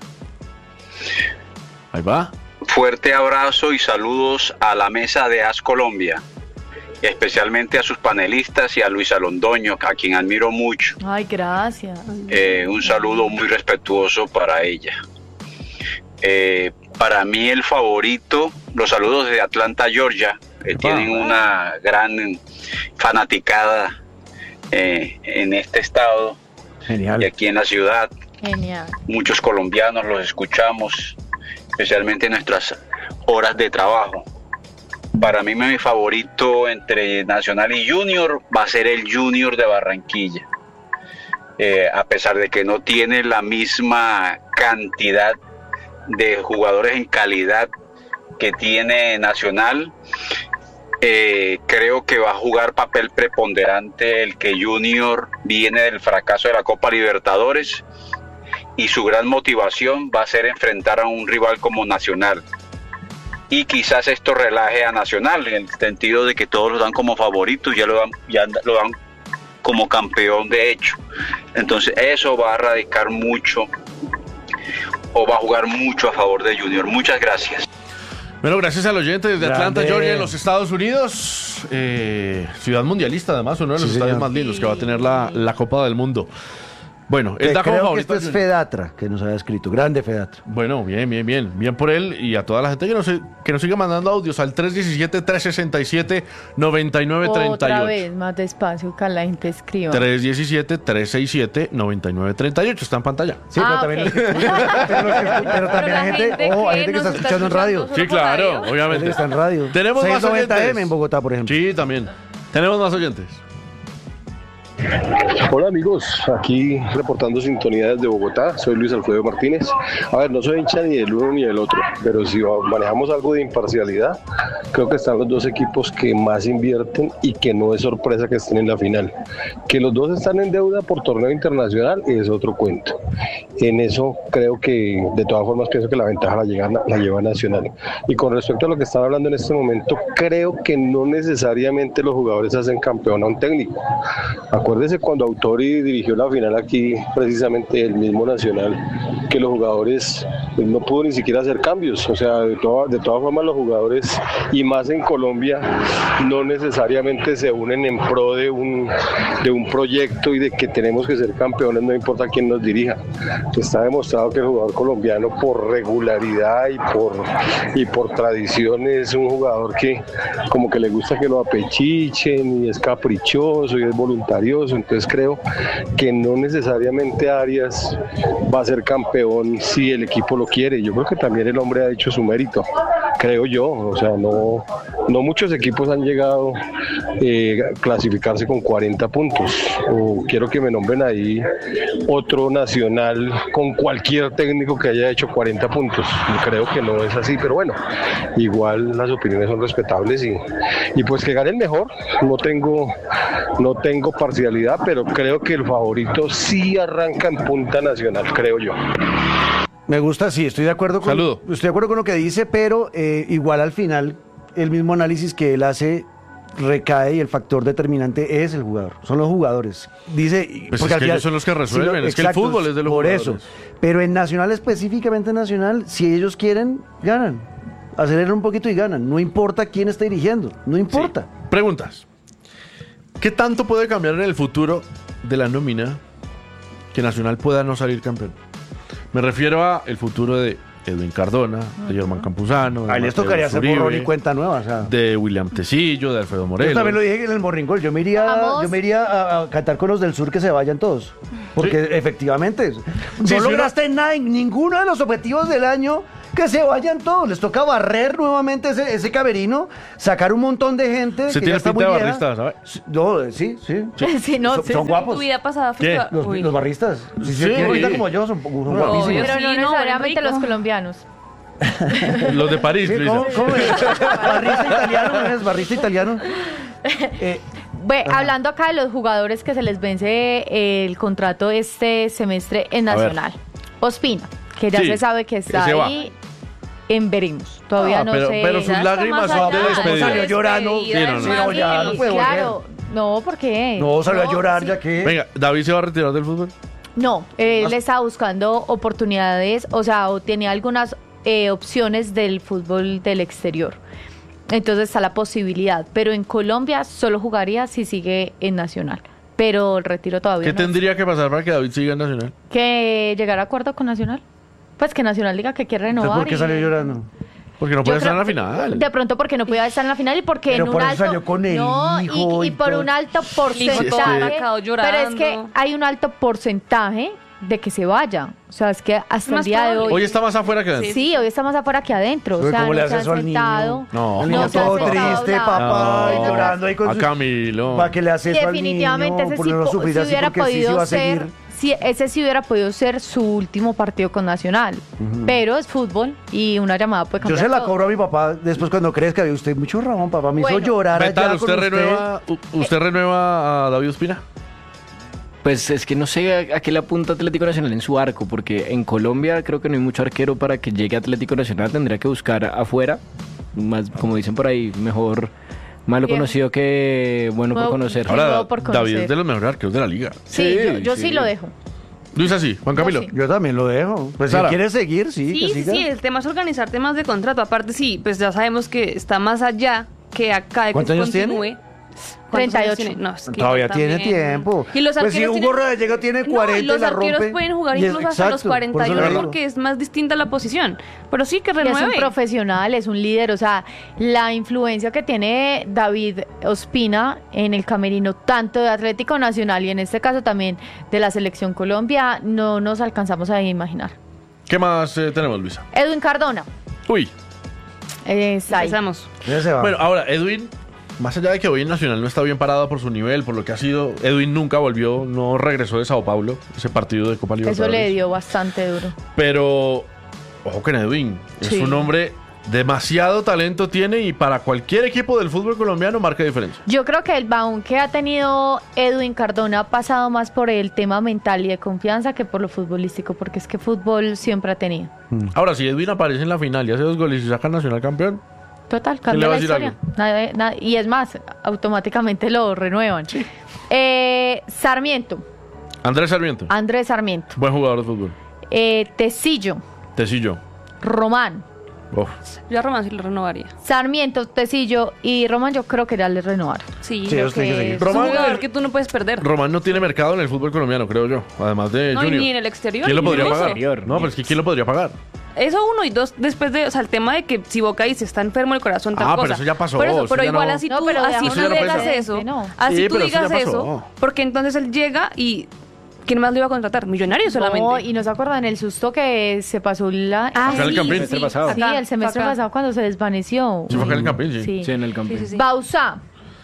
Ahí va. Fuerte abrazo y saludos a la mesa de AS Colombia. especialmente a sus panelistas y a Luisa Londoño, a quien admiro mucho. Ay, gracias. Un saludo muy respetuoso para ella. Para mí el favorito, los saludos de Atlanta, Georgia, tienen una gran fanaticada en este estado. Genial. Y aquí en la ciudad. Genial. Muchos colombianos los escuchamos, especialmente en nuestras horas de trabajo. Para mí mi favorito entre Nacional y Junior va a ser el Junior de Barranquilla. A pesar de que no tiene la misma cantidad de jugadores en calidad que tiene Nacional, creo que va a jugar papel preponderante el que Junior viene del fracaso de la Copa Libertadores y su gran motivación va a ser enfrentar a un rival como Nacional. Y quizás esto relaje a Nacional en el sentido de que todos lo dan como favoritos, ya lo dan como campeón de hecho. Entonces eso va a radicar mucho o va a jugar mucho a favor de Junior. Muchas gracias. Bueno, gracias al oyente desde Atlanta, Grande. Georgia, en los Estados Unidos. Ciudad mundialista, además, uno de los estadios más lindos que va a tener la Copa del Mundo. Bueno, él da como Creo que favorito. este es Fedatra, que nos había escrito. Grande Fedatra. Bueno, bien por él y a toda la gente que nos siga mandando audios al 317-367-9938. Otra vez, más despacio, que la gente escriba. 317-367-9938. Está en pantalla. Sí, pero también, ok. pero también hay gente que está escuchando en radio. Sí, claro, Hay obviamente. gente que está en radio. Tenemos más 690M oyentes. en Bogotá, por ejemplo. Sí, también. Tenemos más oyentes. Hola amigos, aquí reportando sintonía desde Bogotá, soy Luis Alfredo Martínez. A ver, no soy hincha ni del uno ni del otro, pero si manejamos algo de imparcialidad, creo que están los dos equipos que más invierten y que no es sorpresa que estén en la final. Que los dos están en deuda por torneo internacional es otro cuento. En eso creo que de todas formas pienso que la ventaja la lleva Nacional. Y con respecto a lo que están hablando en este momento, creo que no necesariamente los jugadores hacen campeón a un técnico. Acuérdese cuando Autori dirigió la final aquí, precisamente el mismo Nacional, que los jugadores no pudo ni siquiera hacer cambios. O sea, de todas formas los jugadores, y más en Colombia, no necesariamente se unen en pro de un proyecto y de que tenemos que ser campeones, no importa quién nos dirija. Está demostrado que el jugador colombiano, por regularidad y por tradición, es un jugador que como que le gusta que lo apechichen y es caprichoso y es voluntarioso. Entonces creo que no necesariamente Arias va a ser campeón si el equipo lo quiere. Yo creo que también el hombre ha hecho su mérito, creo yo. O sea, no muchos equipos han llegado a clasificarse con 40 puntos. O quiero que me nombren ahí otro Nacional con cualquier técnico que haya hecho 40 puntos. Creo que no es así, pero bueno, igual las opiniones son respetables y pues que gane el mejor. No tengo parcialidad, pero creo que el favorito sí arranca en punta Nacional, creo yo. Me gusta, sí, estoy de acuerdo con lo que dice, pero igual al final el mismo análisis que él hace recae y el factor determinante es el jugador, son los jugadores. Dice, Pues es que ellos son los que resuelven, es que el fútbol es de los jugadores. Por eso, pero en Nacional, específicamente Nacional, si ellos quieren, ganan. Aceleran un poquito y ganan, no importa quién está dirigiendo, no importa. Sí. Preguntas. ¿Qué tanto puede cambiar en el futuro de la nómina que Nacional pueda no salir campeón? Me refiero a el futuro de Edwin Cardona, de Germán Campuzano, de Ahí les Mateo tocaría hacer Uribe, borrón y cuenta nueva, o sea. de William Tecillo, de Alfredo Morelos. Yo también lo dije en el Morning Call, yo me iría a cantar con los del sur que se vayan todos, porque efectivamente no lograste nada en ninguno de los objetivos del año. Que se vayan todos, les toca barrer nuevamente ese camerino, sacar un montón de gente. Se que tiene ya está pinta de muy vieja. barrista, ¿sabes? No, sí. Sí, no, son guapos. Tu vida pasada ¿Qué? Los barristas. Sí, Sí. tienen pinta como yo, son guapísimos. Pero Sí, no no, necesariamente rico. los colombianos. Los de París, Sí, Luisa. ¿cómo es? Barrista italiano, ¿no es? Barrista italiano. Hablando acá de los jugadores que se les vence el contrato este semestre en Nacional. Ospina, que ya Sí, se sabe que está ese va. ahí en veremos. Todavía no pero, sé. pero sus Ya está lágrimas más son de allá, despedida. salió llorando. Sí, no, no. No, ya no puede claro. No, ¿por qué? No, salió a llorar, sí. ya que. Venga, ¿David se va a retirar del fútbol? No, él está buscando oportunidades, o sea, o tenía algunas opciones del fútbol del exterior. Entonces está la posibilidad, pero en Colombia solo jugaría si sigue en Nacional. Pero el retiro todavía ¿Qué no tendría que pasar para que David siga en Nacional? que llegar a acuerdo con Nacional. Pues que Nacional diga que quiere Entonces, renovar. ¿por qué y- salió llorando? Porque no Yo puede estar en la creo- final. De pronto porque no podía estar en la final y porque Pero en un por eso alto salió con el hijo y y por todo. un alto hijo todo porcentaje. marcado Pero es que llorando. hay un alto porcentaje de que se vaya. O sea, es que hasta el más día de probable. hoy. Hoy está más afuera que adentro. Sí, hoy está más afuera que adentro. O Pero sea, ¿cómo le no hace se han eso al niño? sentado. No. El niño No se ha todo sentado a triste, hablar. papá, No. y llorando ahí con A su... Camilo. ¿Para qué le hace Y eso al definitivamente niño? ese Por sí, no sufrir si así, hubiera porque él sí va podido a seguir. ser, ese sí hubiera podido ser su último partido con Nacional. Pero es fútbol y una llamada puede Yo cambiar se la todo. cobro a mi papá después cuando crezca. Y usted mucho Ramón, papá. Me Bueno. hizo llorar Metal, allá ¿usted con renueva, usted renueva a David Ospina? Pues es que no sé a qué le apunta Atlético Nacional en su arco, porque en Colombia creo que no hay mucho arquero para que llegue a Atlético Nacional, tendría que buscar afuera, más como dicen por ahí, mejor malo Bien. conocido que bueno por Nuevo- conocer. Ahora- Ahora, nuevo por David conocer. es de los mejores arqueros de la liga. Sí, yo sí lo dejo. Luis así, Juan Yo Camilo. sí. Yo también lo dejo. Pues Sara. si quiere seguir, sí, que Sí, sí, siga. sí, el tema es organizar temas de contrato. Aparte, sí, pues ya sabemos que está más allá que acá de que ¿Cuántos años tiene? continúe. ¿Cuántos 38. años tiene? No, es que Todavía ya tiene también. tiempo. Y los Pues si arqueros Hugo tienen- Rodallega tiene No, 40 y los y la arqueros rompe. pueden jugar Y es- incluso hasta los exacto, por eso le 41 digo. porque es más distinta la posición. Pero sí que Y es un renueve. profesional, es un líder, o sea, la influencia que tiene David Ospina en el camerino, tanto de Atlético Nacional y en este caso también de la Selección Colombia, no nos alcanzamos a imaginar. ¿Qué más tenemos, Luisa? Edwin Cardona, Uy. es ahí. Empezamos. Ya se va. Bueno, ahora, Edwin, más allá de que hoy en Nacional no está bien parado por su nivel, por lo que ha sido, Edwin nunca volvió, no regresó de Sao Paulo, ese partido de Copa Eso Libertadores. le dio bastante duro. Pero, ojo con Edwin, es Sí. un hombre, demasiado talento tiene y para cualquier equipo del fútbol colombiano marca diferencia. Yo creo que el baúl que ha tenido Edwin Cardona ha pasado más por el tema mental y de confianza que por lo futbolístico, porque es que fútbol siempre ha tenido. Ahora, si Edwin aparece en la final y hace 2 goles y saca Nacional campeón, Total, le cambia va la a decir historia. Y es más, automáticamente lo renuevan. Sarmiento, Andrés Sarmiento, Andrés Sarmiento, buen jugador de fútbol. Tecillo, Tecillo. Román. Uf. Yo a Román sí lo renovaría. Sarmiento, Tecillo y Román yo creo que ya les renovaron. Sí, Sí, creo ellos tienen que que seguir. es un Román- jugador que tú no puedes perder. Román no tiene mercado en el fútbol colombiano, creo yo. Además de No, y Junior. ni en el exterior. ¿Quién lo podría incluso. pagar? No, pero es que ¿quién lo podría pagar? Eso uno y dos, después de, o sea, el tema de que si Boca dice está enfermo el corazón, tal Ah, cosa. pero eso ya pasó, Por eso, eso pero ya igual no- así No, tú, pero así eso tú ya no digas pesa. eso, No. así Sí, tú pero eso ya digas pasó. eso, porque entonces él llega y ¿quién más lo iba a contratar? Millonarios solamente. No, y no se acuerdan el susto que se pasó la... Acá en el Campín. sí, pasado. sí, el semestre acá. pasado cuando se desvaneció. Sí, fue acá en el Campín, sí. Sí. Sí, en el campo. Sí, sí, sí. Bauzá,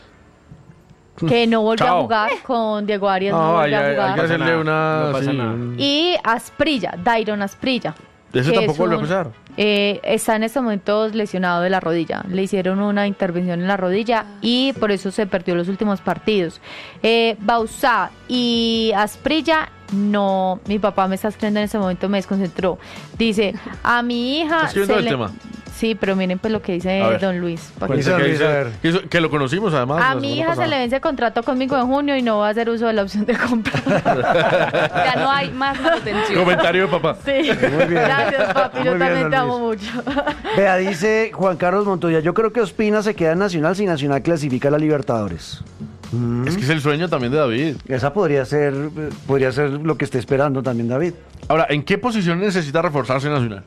que no volvió Chao. a jugar con Diego Arias, no, No, hay, volvió a hay jugar. que hacerle nada, una... no pasa sí, nada. Y Asprilla, Dairon Asprilla. Ese que tampoco es volvió a un- empezar. Está en este momento lesionado de la rodilla. Le hicieron una intervención en la rodilla y por eso se perdió los últimos partidos. Bauzá y Asprilla, no, mi papá me está escribiendo en ese momento, me desconcentró. Dice, a mi hija... ¿Está escribiendo se el le- tema? Sí, pero miren pues lo que dice A ver. don Luis. para que- Pues, Dice que, Luis, a ver. que lo conocimos además. a la mi semana hija se pasada. le vence el contrato conmigo en junio y no va a hacer uso de la opción de compra. Ya no hay más manutención. Comentario de papá. Sí. Muy bien. Gracias, papi. Muy Yo bien, también don te amo Luis. mucho. Vea, dice Juan Carlos Montoya, yo creo que Ospina se queda en Nacional si Nacional clasifica a la Libertadores. Es que es el sueño también de David. Esa podría ser lo que esté esperando también David. Ahora, ¿en qué posición necesita reforzarse Nacional?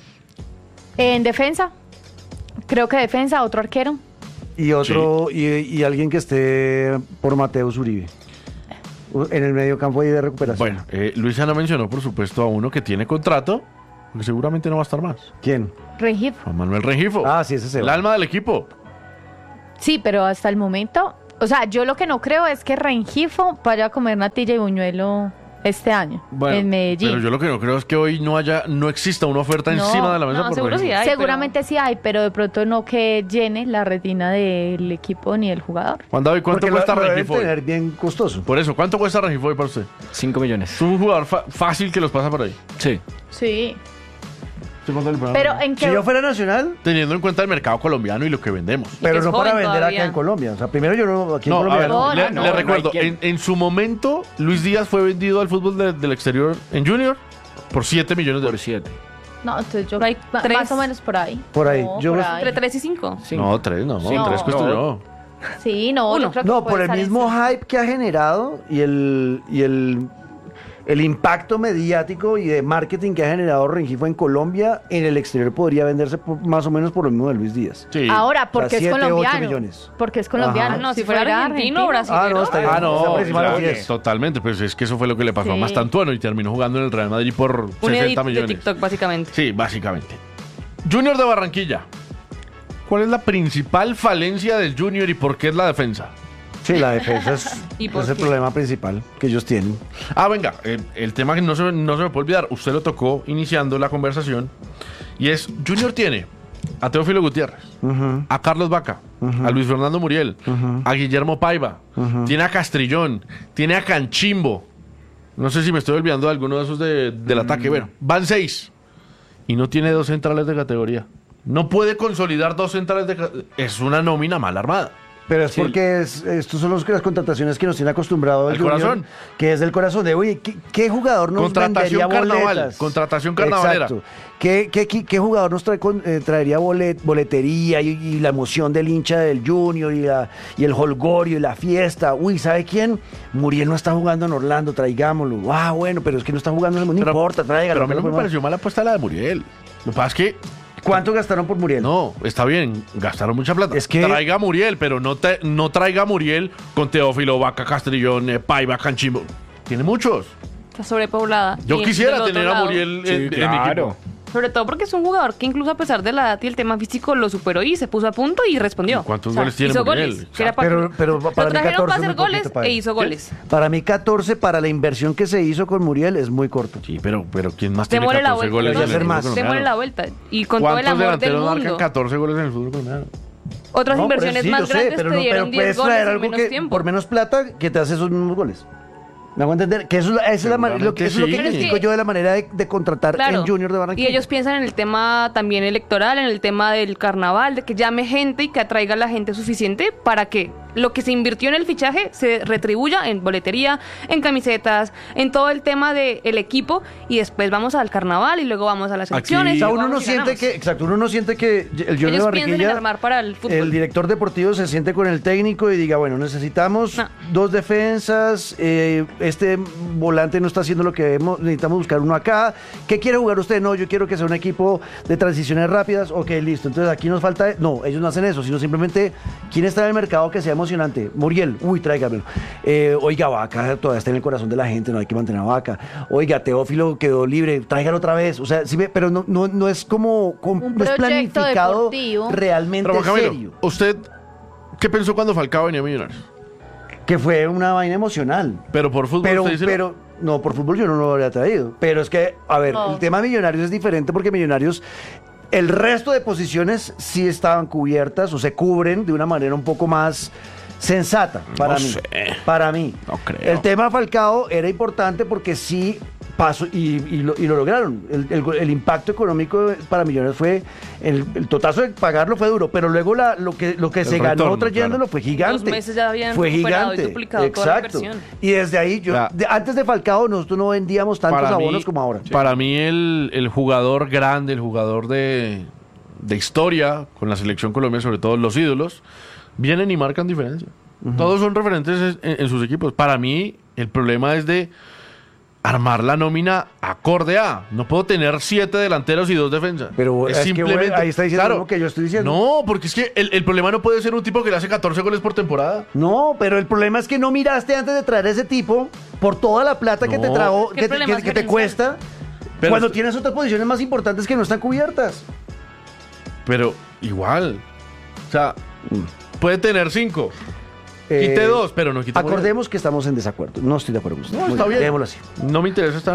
En defensa, creo que defensa, otro arquero. Y otro, y alguien que esté por Mateus Uribe. En el medio campo ahí de recuperación. Bueno, Luisa no mencionó, por supuesto, a uno que tiene contrato, que seguramente no va a estar más. ¿Quién? Rengifo. Juan Manuel Rengifo. Ah, sí, ese se El va. alma del equipo. Sí, pero hasta el momento, o sea, yo lo que no creo es que Rengifo vaya a comer natilla y buñuelo este año en Medellín. Pero yo lo que no creo es que hoy no exista una oferta No, encima de la mesa. no, por seguro Rengifo. sí hay. Seguramente sí hay, pero de pronto no que llene la retina del equipo ni del jugador. Juan David, ¿cuánto Porque cuesta lo deben Rengifo hoy? tener bien costoso. Por eso, ¿cuánto cuesta Rengifo hoy para usted? 5 millones. Es un jugador fácil que los pasa por ahí. Sí. Sí. ¿Sí, cuánto le pagan? Pero en Si qué... yo fuera Nacional, Teniendo en cuenta el mercado colombiano y lo que vendemos. pero es no para joven vender todavía. acá en Colombia. O sea, primero yo no, aquí en No, a Colombia ver, no. No, le, no, le no, recuerdo, no hay quien. en su momento, Luis Díaz fue vendido al fútbol del exterior en Junior por 7 millones de Por euros. 7. No, entonces yo Hay tres. más o menos por ahí. Por ahí. No, Yo por me- ahí. Entre 3 y 5. No, 3, no. Sí. 3 No. construyó. Sí, no, yo creo que No, puede por el estar en mismo cinco. hype que ha generado y el impacto mediático y de marketing que ha generado Rengifo en Colombia, en el exterior podría venderse más o menos por lo mismo de Luis Díaz. Sí. Ahora, porque O sea, es 7, 8 colombiano. millones. Porque es colombiano. Ajá. No, si fuera argentino o brasileño. Ah, no, está bien. Ah, no, Está por encima de los claro, 10. totalmente. Pues es que eso fue lo que le pasó a Sí. Mastantuano y terminó jugando en el Real Madrid por Un 60 edit de millones. TikTok, básicamente. Sí, básicamente. Junior de Barranquilla. ¿Cuál es la principal falencia del Junior y por qué es la defensa? Sí, la defensa es, ¿Y por es el qué? problema principal que ellos tienen. Ah, venga, el tema que no se me puede olvidar, usted lo tocó iniciando la conversación, y es, Junior tiene a Teófilo Gutiérrez, Ujú. a Carlos Vaca, a Luis Fernando Muriel, a Guillermo Paiva, tiene a Castrillón, tiene a Canchimbo, no sé si me estoy olvidando de alguno de esos del ataque, bueno, van 6, y no tiene 2 centrales de categoría. No puede consolidar 2 centrales de categoría, es una nómina mal armada. Pero es Sí. porque estos son las contrataciones que nos tiene acostumbrado el Al Junior, corazón. que es del corazón de, oye, ¿qué jugador nos Contratación vendería carnaval, boletas? contratación carnavalera. Exacto. ¿Qué jugador nos traería boletería y la emoción del hincha del Junior y el holgorio y la fiesta? Uy, ¿sabe quién? Muriel no está jugando en Orlando, traigámoslo. Ah, bueno, pero es que no está jugando en el mundo, no importa, tráigalo. Pero a mí no me podemos- pareció mala apuesta la de Muriel. Lo que pasa es que ¿Cuánto gastaron por Muriel? no, está bien, gastaron mucha plata. Es que- Traiga a Muriel, pero no traiga a Muriel con Teófilo, Vaca, Castrillón, Paiva, Canchimbo. Tiene muchos. Está sobrepoblada. Yo Y quisiera del otro tener a lado, Muriel Sí, en mi claro. equipo. Sobre todo porque es un jugador que incluso a pesar de la edad y el tema físico lo superó y se puso a punto y respondió. ¿Cuántos goles tiene hizo Muriel? goles. Que era para- Pero lo para mí trajeron 14 para es muy hacer goles poquito para e él. hizo goles. Para mí 14 para la inversión que se hizo con Muriel es muy corto. Sí, pero ¿quién más tiene Démosle la 14 vuelta. goles? Debería en el ser fútbol más. colombiano? Démosle la vuelta. Y con todo el ¿Cuántos amor del delanteros marcan mundo. 14 goles en el fútbol colombiano? Otras No, pero inversiones sí, más yo sé, grandes pero te no, dieron pero 10 puedes goles traer en algo menos que tiempo. por menos plata que te hace esos mismos goles. ¿Me hago entender? Que eso es la manera, Seguramente eso es lo que sí. critico Pero es que- yo de la manera de contratar Claro. en Junior de Barranquilla. Y ellos piensan en el tema también electoral, en el tema del carnaval, de que llame gente y que atraiga a la gente suficiente para que lo que se invirtió en el fichaje se retribuya en boletería, en camisetas, en todo el tema del equipo, y después vamos al carnaval y luego vamos a las elecciones. O y sea, luego uno no vamos y siente ganamos. que, exacto, uno no siente que el Junior de Ellos piensan en Barranquilla, armar para el fútbol. el director deportivo se siente con el técnico y diga, bueno, necesitamos No. 2 defensas, este volante no está haciendo lo que necesitamos buscar uno acá. ¿Qué quiere jugar usted? No, yo quiero que sea un equipo de transiciones rápidas. Ok, listo. Entonces aquí nos falta... No, ellos no hacen eso, sino simplemente quién está en el mercado que sea emocionante. Muriel, uy, tráigamelo. Oiga, Vaca todavía está en el corazón de la gente, no hay que mantener a Vaca. Oiga, Teófilo quedó libre, tráigalo otra vez. O sea, sí, pero no es como... Un no es proyecto planificado deportivo. realmente Pero Juan Camilo, serio. ¿usted qué pensó cuando Falcao venía a Millonarios? Que fue una vaina emocional. Pero por fútbol Pero, usted dice, pero, no, por fútbol yo no lo habría traído. Pero es que, a ver, No. el tema de Millonarios es diferente porque Millonarios, el resto de posiciones sí estaban cubiertas o se cubren de una manera un poco más sensata para No mí. sé. Para mí. No creo. El tema Falcao era importante porque sí pasó y lo lograron. El impacto económico para Millonarios fue, el totazo de pagarlo fue duro, pero luego lo que se ganó retorno, trayéndolo claro. fue gigante. 2 meses ya habían fue recuperado y gigante. duplicado toda la Exacto. inversión. Y desde ahí, Ya. antes de Falcao, nosotros no vendíamos tantos para abonos mí, como ahora. Para mí el jugador grande, el jugador de historia con la selección Colombia, sobre todo los ídolos, vienen y marcan diferencia. Todos son referentes en sus equipos. Para mí el problema es de armar la nómina acorde a. No puedo tener 7 delanteros y 2 defensas. Pero es que, bueno, ahí está diciendo claro, lo que yo estoy diciendo. No, porque es que el problema no puede ser un tipo que le hace 14 goles por temporada. No, pero el problema es que no miraste antes de traer a ese tipo por toda la plata que te No. trajo, Es que el problema es que te gerencial. cuesta, Pero cuando es- tienes otras posiciones más importantes que no están cubiertas. Pero igual. O sea, puede tener 5. Eh, Quite 2, pero no quite Acordemos que estamos en desacuerdo. No estoy de acuerdo con usted. No, Muy está bien. Dejémoslo así. No me interesa estar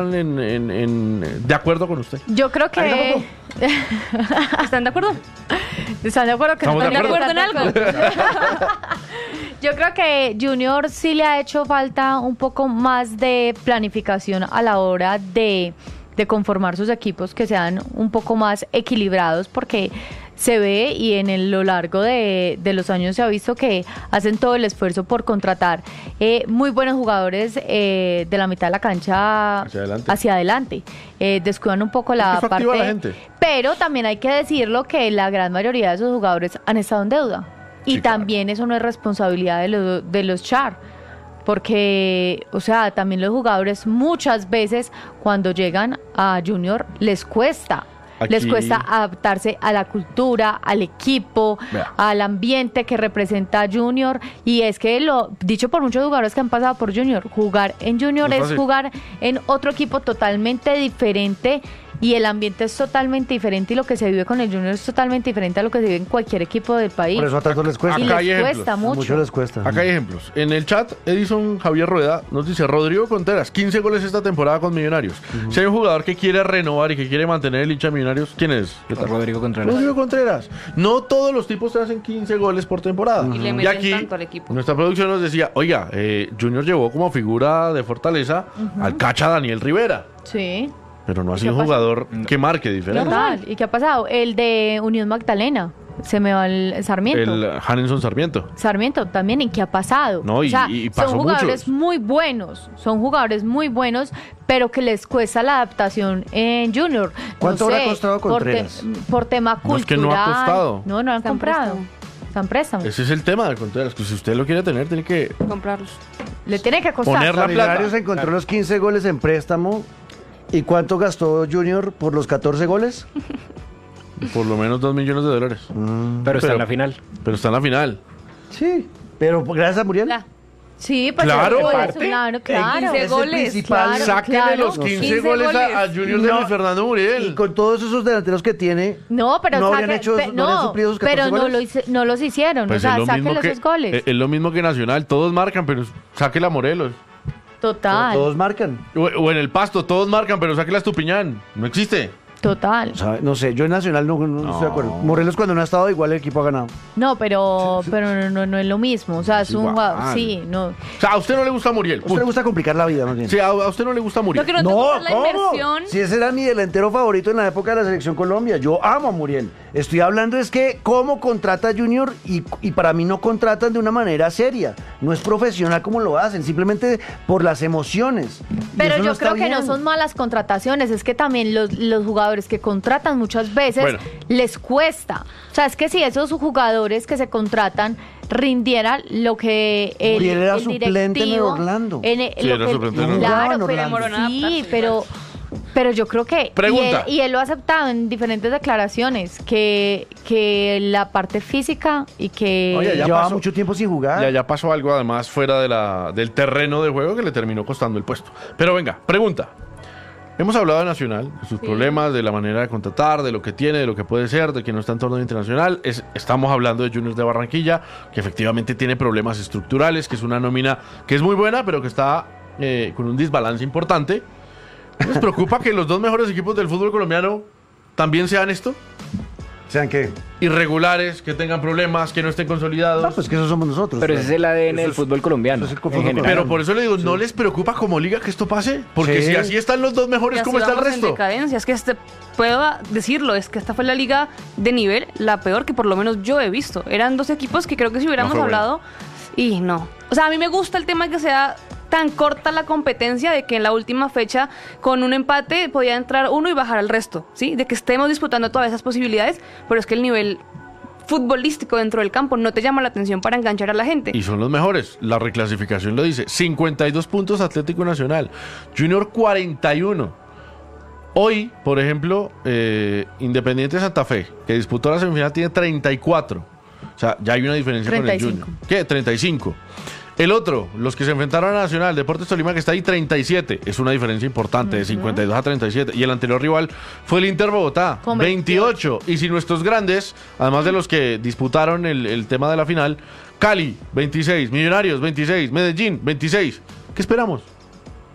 de acuerdo con usted. Yo creo que... ¿Están de acuerdo? ¿Están de acuerdo que Estamos no de están acuerdo en algo? Yo creo que Junior sí le ha hecho falta un poco más de planificación a la hora de conformar sus equipos, que sean un poco más equilibrados, porque se ve y lo largo de los años se ha visto que hacen todo el esfuerzo por contratar muy buenos jugadores de la mitad de la cancha hacia adelante. Descuidan un poco la parte, la gente. Pero también hay que decirlo que la gran mayoría de esos jugadores han estado en deuda y Sí, también eso no es responsabilidad de los Char. Porque, o sea, también los jugadores muchas veces cuando llegan a Junior les cuesta adaptarse a la cultura, al equipo, al ambiente que representa Junior. Y es que dicho por muchos jugadores que han pasado por Junior, jugar en Junior es jugar en otro equipo totalmente diferente. Y el ambiente es totalmente diferente y lo que se vive con el Junior es totalmente diferente a lo que se vive en cualquier equipo del país. Por eso a tantos les cuesta. Y Acá hay les ejemplos. cuesta A mucho. muchos les cuesta. Acá hay ejemplos. En el chat, Edison Javier Rueda nos dice, Rodrigo Contreras, 15 goles esta temporada con Millonarios. Si hay un jugador que quiere renovar y que quiere mantener el hincha de Millonarios, ¿quién es? Rodrigo Contreras. Rodrigo Contreras. No todos los tipos te hacen 15 goles por temporada. Y le Y meten aquí, tanto al equipo. nuestra producción nos decía, oiga, Junior llevó como figura de fortaleza al cacha Daniel Rivera. Sí. Pero no ha ¿Y sido qué un pasa? jugador que marque diferencia. Total. ¿Y qué ha pasado? El de Unión Magdalena. Se me va el Sarmiento. El Hanenson Sarmiento. Sarmiento también, ¿en qué ha pasado? No, y pasó son jugadores muchos. muy buenos, pero que les cuesta la adaptación en Junior. ¿Cuánto habrá costado Contreras? Por tema No, cultural. es que no ha costado. No han Están comprado. préstamo. Están préstamos. Ese es el tema de Contreras, que si usted lo quiere tener, tiene que Comprarlos. Le tiene que costar. poner la plata. Millonarios encontró los 15 goles en préstamo. ¿Y cuánto gastó Junior por los 14 goles? Por lo menos $2 millones. Pero está en la final. Pero está en la final. Sí, pero gracias a Muriel. Ya. Sí, pues Claro. por eso, Parte. claro. 15 Es el goles. principal. Claro. Sáquenle los 15, 15 goles a Junior de No. Luis Fernando Y Muriel. con todos esos delanteros que tiene, No, pero ¿no habrían hecho- no habrían suplido esos 14 pero no, goles? no los hicieron. Pues o sea, es lo mismo sáquenle que esos goles. es lo mismo que Nacional, todos marcan, pero sáquela a Morelos. Total. todos marcan. O en el Pasto, todos marcan, pero sáquela a Estupiñán. No existe. Total. O sea, no sé, yo en Nacional no estoy de acuerdo. Morelos cuando no ha estado, igual el equipo ha ganado. No, pero no es lo mismo. O sea, es un igual. jugador. Sí, no. O sea, a usted no le gusta Muriel. ¿A usted le gusta complicar la vida, más bien? Sí, a usted no le gusta Muriel. Lo que no te gusta es la inversión. Si ese era mi delantero favorito en la época de la Selección Colombia. Yo amo a Muriel. Estoy hablando es que cómo contrata Junior y para mí no contratan de una manera seria. No es profesional como lo hacen, simplemente por las emociones. Y Pero eso yo está creo que no bien. son malas contrataciones, es que también los jugadores que contratan muchas veces Bueno. les cuesta. O sea, es que si esos jugadores que se contratan rindieran lo que Muriel era el suplente en el directivo, Orlando. Sí, era suplente en el Claro, Orlando. pero, Morona sí, adaptarse, pero yo creo que Pregunta. y él lo ha aceptado en diferentes declaraciones que la parte física y que Oye, ya Llevaba pasó. mucho tiempo sin jugar. Ya pasó algo además fuera del terreno de juego que le terminó costando el puesto. Pero venga, pregunta. Hemos hablado de Nacional, de sus problemas, de la manera de contratar, de lo que tiene, de lo que puede ser, de que no está en torneo internacional. Estamos hablando de Juniors de Barranquilla, que efectivamente tiene problemas estructurales, que es una nómina que es muy buena, pero que está con un desbalance importante. ¿Les preocupa que los dos mejores equipos del fútbol colombiano también sean esto? ¿Sean qué? Irregulares, que tengan problemas, que no estén consolidados. No, pues que eso somos nosotros. Pero ese es el ADN Eso del es- fútbol colombiano. eso es el en fútbol general. colombiano. Pero por eso le digo, ¿no les preocupa como liga que esto pase? Porque Sí. si así están los dos mejores, Y así ¿cómo está el vamos en resto? decadencia. Es que puedo decirlo, es que esta fue la liga de nivel, la peor que por lo menos yo he visto. Eran dos equipos que creo que si hubiéramos fue buena. hablado, y no. O sea, a mí me gusta el tema de que sea tan corta la competencia, de que en la última fecha con un empate podía entrar uno y bajar al resto, ¿sí? De que estemos disputando todas esas posibilidades, pero es que el nivel futbolístico dentro del campo no te llama la atención para enganchar a la gente. Y son los mejores. La reclasificación lo dice. 52 puntos Atlético Nacional. Junior 41. Hoy, por ejemplo, Independiente Santa Fe, que disputó la semifinal, tiene 34. O sea, ya hay una diferencia 35. con el Junior. ¿Qué? 35. El otro, los que se enfrentaron a Nacional, Deportes Tolima, que está ahí, 37. Es una diferencia importante, de 52 a 37. Y el anterior rival fue el Inter Bogotá, Con 28. Y si nuestros grandes, además de los que disputaron el tema de la final, Cali, 26. Millonarios, 26. Medellín, 26. ¿Qué esperamos?